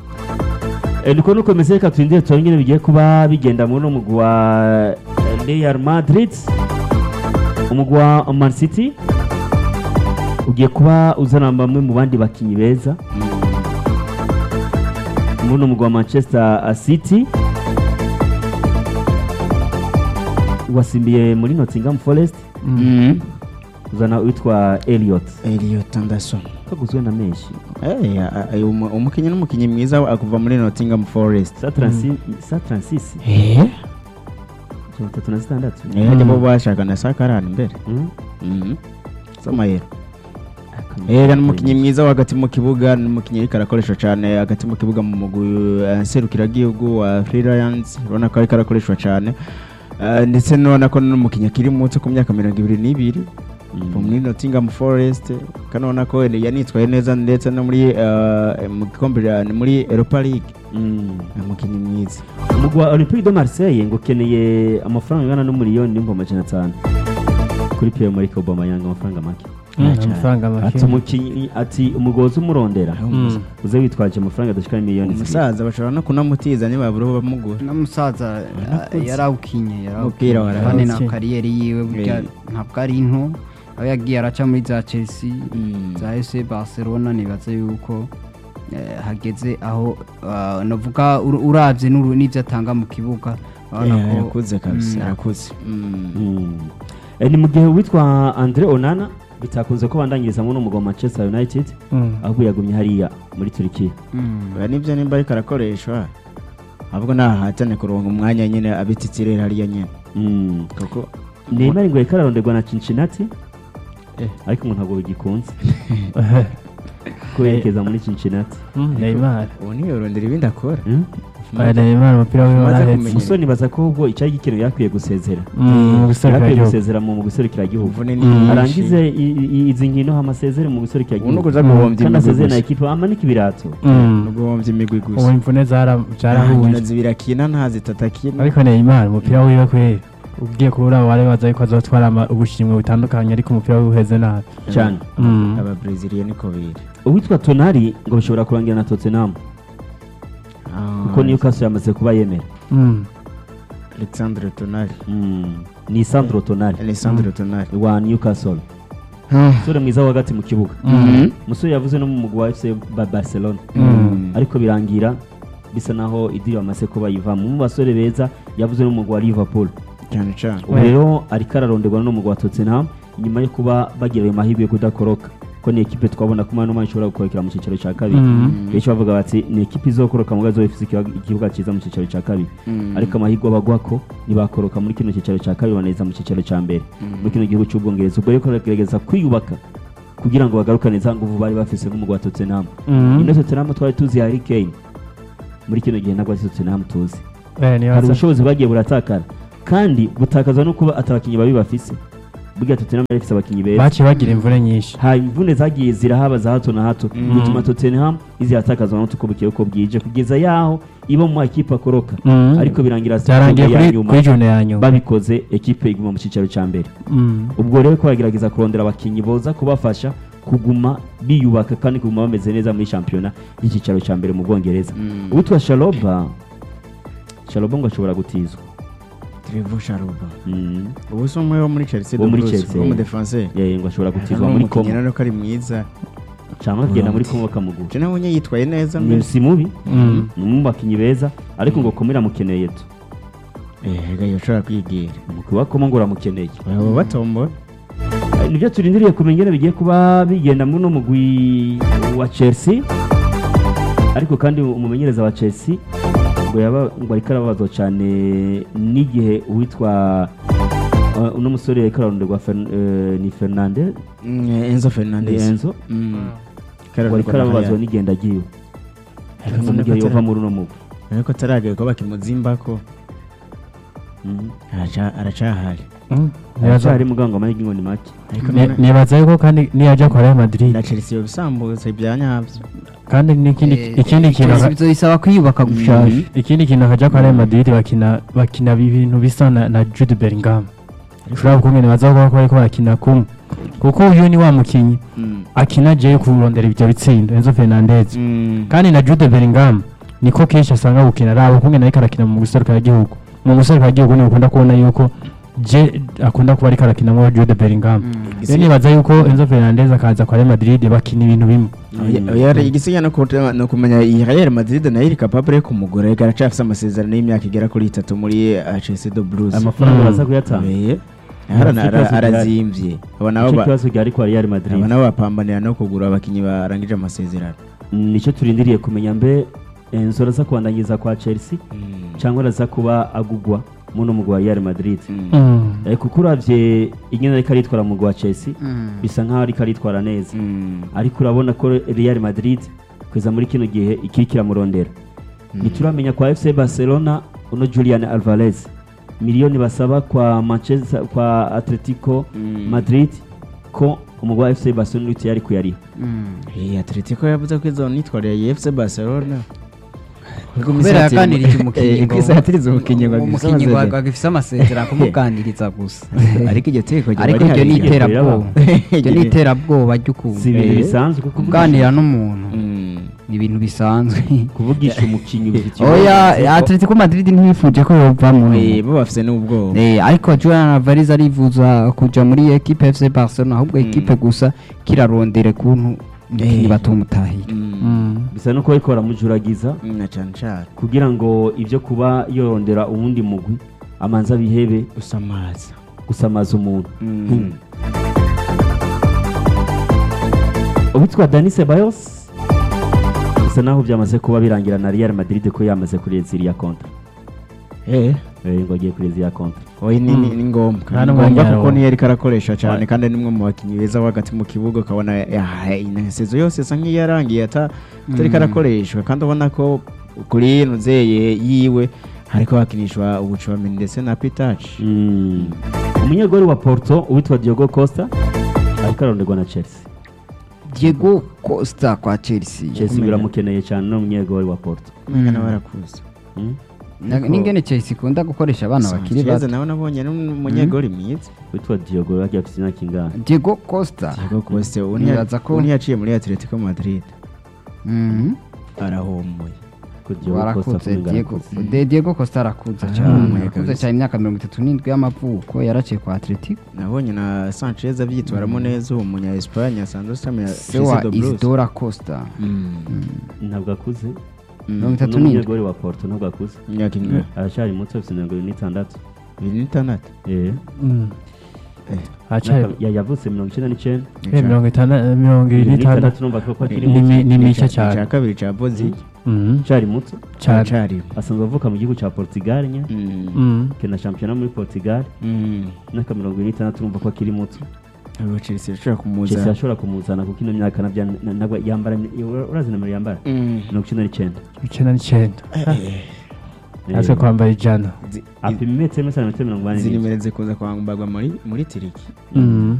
eh niko nuko meze ka twindire twongene bigiye kuba bigenda mu no mugwa Real Madrid umugwa Man City ugiye kuba uzana bamwe mu bandi bakinyi beza mu no mugwa Manchester City wasimbiye muri Nottingham Forest mm uzana witwa Elliot Elliot Anderson kaguzwe na meshi eh umukinyi n'umukinyi mwiza akuva muri Nottingham Forest sa Francis eh tatu na standard eh ndimo bashaka na sakarani mbere mhm somayero eh gan umukinyi mwiza hagati mu kibuga n'umukinyi ariko arakoresha cyane hagati mu kibuga mu mugwi serukira gihugu wa Free Lions urabona ko ariko arakoreshwa cyane ndetse none ko n'umukinya kiri muto ku myaka mirongo ibiri n'ibiri muri Nottingham Forest kanona ko yanitwaye neza ndetse no muri mu gikombe muri Europa League umukinyi mwiza umugwa Olympique de Marseille ngo keneye amafaranga angana no miliyoni n'ibihumbi amajana atanu kuri Pierre-Emerick Aubameyang amafaranga make amafaranga make ati umukinyi ati umugozi umurondera uze witwaje amafaranga adashika miliyoni umusaza bashobora no kunamutiza ni baburo bamugura namusaza yarawukinye yarawupira warane na kariyeri yiwe burya ntabwo ari into aho yagiye araca muri za Chelsea za F C Barcelona nibaze yuko hageze aho navuga uravye n'ivyo atanga mu kibuga abana ko yakuze kabisa yakuze ni mu gihe witwa Andre Onana bitakunze ko bandanyiriza mu n'umugwa Manchester United ahubwo yagumye hariya muri Turkiya ba nivyo nimba ariko arakoreshwa ahubwo nahatane kuronka umwanya nyene abititire hariya nyene kuko Neymar ngo yakararonderwa na Cincinnati ariko ngo ntabwo bigikunze kwerekeza muri Cincinnati Neymar uwo ni yorondera ibindi akora Neymar umupira we warahetse musoni baza ko ubwo icyayi gikino yakwiye gusezera yakwiye gusezera mu guserukira gihugu arangize izi nkino amasezere mu guserukira gihugu unuko zaguhombye kandi asezera na equipe amanika ibirato uguhombye imigwi gusa uwo imvune zara zarahuye zibirakina nta zitatakina ariko Neymar umupira wiwe kwera ugiye kubura wale baza yuko azotwara ubushimwe butandukanye ariko umupira uheze nabi cyane aba Brazilian niko biri uwitwa Tonali ngo bishobora kurangira na Tottenham kuko Newcastle yamaze kuba yemera Alexandre Tonali ni Sandro Tonali Alessandro Tonali wa Newcastle musore mwiza wa hagati mu kibuga musore yavuze no mu mugwi wa F C Ba- Barcelona ariko birangira bisa naho idiri bamaze ko bayivamo mu basore beza yavuze no mu mugwi wa Liverpool cyane cyane ubu rero ariko araronderwa no mu mugwi wa Tottenham nyuma yo kuba bagira ayo mahirwe yo kudakoroka ko ni ekipe twabona ko mwana umwe ishobora gukorokera mu cyiciro cya kabiri benshi bavuga bati ni ekipe izokoroka mu gazo ifite ikibuga cyiza mu cyiciro cya kabiri ariko amahirwe abagwa ko nibakoroka muri kino cyiciro cya kabiri baneza mu cyiciro cya mbere muri kino gihugu cy'ubwongereza ubwo rero baragerageza kwiyubaka kugira ngo bagarukane za nguvu bari bafise nk'umugwi wa Tottenham ino Tottenham twari tuzi Harry Kane muri kino gihe ntabwo ari Tottenham tuzi hari ubushobozi bagiye buratakara kandi butakazwa no kuba atabakinyi babi bafise burya Tottenham yari ifise abakinyi beza baciye bagira imvune nyinshi ha imvune zagiye zirahaba za hato na hato bituma Tottenham izihatakazwa no tukubukiye uko bwije kugeza yaho ibo mu ekipe akoroka ariko birangira byarangiye kuri kuri jone ya nyuma babikoze ekipe iguma mu cicaro ca mbere ubwo rero ko bagerageza kurondera abakinyi boza kubafasha kuguma biyubaka kandi kuguma bameze neza muri championnat y'icicaro ca mbere mu Bwongereza ubutwa Shaloba Shaloba ngo ashobora gutizwa Trevoh Chalobah Mm. ubu so umwe wo muri Chelsea Wo muri Bruce, Chelsea. wo mu defenseur yeye ngo ashobora gutizwa muri Congo Congo ko ari mwiza cyangwa agenda muri Congo bakamugura je nabonye yitwaye neza ni mbese si mubi Mm. ni mu bakinyi beza ariko ngo komera mukeneye tu eh ga yoshobora kwigira umukuru wa Congo ngo uramukeneye abo batombo Eh, nibyo turindiriye kumenya ingene bigiye kuba bigenda muri no mugwi wa Chelsea ariko kandi umumenyereza wa Chelsea ngo yaba ngo ariko arabazwa cyane n'igihe uwitwa uh, uno musore ariko araronderwa Fer- eh, ni Fernandes Enzo Fernandez Enzo mm ngo ariko arabazwa n'igenda agiye ariko mu gihe yova muri no mugwi ariko taragaye ko bakimuzimbako Mhm. araca aracahari Mm. aracyari muganga amahirwe ngo ni make ariko Ne- none- nibaza yuko kandi niyaja kwa Real Madrid na Chelsea yobisambuza ibyanyabyo kandi n'ikindi ikindi kintu aka- bizosaba kwiyubaka gushasha ikindi kintu akaja kwa Real Madrid bakina bakina ibintu bisa na, na Jude Bellingham ushobora kumenya baza kuba ko bariko barakina kumwe kuko uyu ni wa mukinyi akina je kurondera ibyo bitsindo Enzo Fernandez kandi na Jude Bellingham niko kenshi asanga gukina rabo kumwe ariko arakina mu guseruka gihugu mu guseruka gihugu ni ukunda kubona yuko je akunda kuba ariko arakina mu Jude Bellingham rero nibaza yuko Enzo Fernandez akaza kwa Real Madrid bakina ibintu bimwe yari igisinya no kuta- no kumenya iyi Real Madrid nayo iri capable yo kumugura reka aracafise amasezerano y'imyaka igera kuri itatu muri uh, Chelsea de Blues amafaranga Mm. baza kuyatanga Eh, harana Ikipe ara- yose arazimvye aba nabo icyo ba- kibazo gihari kwa Real Madrid aba nabo bapambanira no kugura abakinyi barangije amasezerano nicyo turindiriye kumenya mbe Enzo araza kubandangiza kwa Chelsea cyangwa araza kuba agugwa muno mugwi wa Real Madrid Mm. Eh, kuko uravye ingene ariko aritwara mu mugwi wa Chelsea bisa nkaho ariko aritwara neza ariko urabona ko Real Madrid kweza muri kino gihe ikiri kiramurondera ntituramenya kwa F C Barcelona uno Julian Alvarez miliyoni basaba kwa Manchester kwa Atletico Madrid ko umugwi wa F C Barcelona uti yari kuyariha Eh, Atletico yavuze ko izo nitwarira F C Barcelona kubera yaganirije umukinnyi ngo kwisa yatiriza umukinnyi ngo agifise umukinnyi ngo amasezerano. agifise amasezerano kumuganiriza gusa ariko iryo teko ryo ariko bari iryo ni hariya. iterabwoba iryo ni iterabwoba si ry'ukuntu ibintu Eh. bisanzwe kuko kuganira n'umuntu Mm. ni ibintu bisanzwe kuvugisha umukinnyi bifite oya Atletico Madrid ntiyifuje ko yovamo Eh, bo bafise n'ubwoba Eh, ariko Julian Alvarez arifuza kuja muri equipe F C Barcelona ahubwo equipe gusa kirarondere kuntu umukinnyi Eh. batumutahira Mm. Mm. bisa nuko ariko baramujuragiza Mm, na cane cane kugira ngo ibyo kuba yorondera uwundi mugwi amanza bihebe usamaza gusamaza umuntu Mm. uwitwa Dani Ceballos bisa naho byamaze kuba birangira na Real Madrid ko yamaze kureza iriya kontra eh eh ngo agiye kureza iriya kontra oyi ni ni- Mm. ni ngombwa Nta ni n'umwanya ngombwa kuko yawo. niyo yariko arakoresha cyane Ouais. kandi nimwe mu bakinyi beza bo hagati mu kibuga ukabona sezo yose isa nk'iyarangiye ata atariko arakoreshwa kandi ubona ko kuri nuzeye yiwe hariko hakinishwa ubucubameni ndetse na pitaci Mm. umunyegori wa Porto uwitwa Diogo Costa ariko aronderwa na Chelsea Diego Costa kwa Chelsea Chelsea biramukeneye cyane no umunyegori wa Porto umwana barakuze Mm. Na- n'ingene Chelsea ikunda gukoresha abana bakiri Sanchez bato nawe nabonye n'umunyegori mwiza witwa Diogo yagiye afite imyaka ingana Diego Costa Diego Costa Nibaza ko- ubu ntiyaciye muri Atletico Madrid Mhm. arahomboye ko Diego Costa warakuze kumenga Diego arakuze. De- Diego Costa arakuze Ah, cyane yego. arakuze cyane imyaka mirongo itatu n'indwi y'amavuko yaraciye kwa Atletico nabonye na Sanchez avyitwaramo neza uwo munya Espagne asanzwe astamira se wa Isidora Costa ntabwo akuze mirongo itatu n'indwi n'umunyegori wa Porto ntabwo akuze imyaka ingahe aracyari muto afite mirongo irindwi n'itandatu bibiri n'itandatu eh Mm. Eh. Acari Naka- ya- yavutse mirongo icyenda n'icyenda eh, mirongo itandatu mirongo irindwi n'itandatu numva ko akiri ni muto mi- ni mike icya cyane kabiri ca Bozi Mhm. cyari muto cyane cari asanzwe avuka mu gihugu cya Portugal nya Mhm. kena shampiyona muri Portugal n'aka mirongo irindwi n'itandatu numva ko akiri muto abo Chelsea ashobora kumuza Chelsea ashobora kumuzana kuko ino myaka nabyo na- nabwo yambara urazi nimero yambara Mm. mirongo icyenda n'icyenda icyenda n'icyenda Eh, aze kwambara ijana Zi- apima imetero imwe santimetero mirongo inani izi n'imwe nimero zikuza kwambarwa muri muri tiriki Mhm.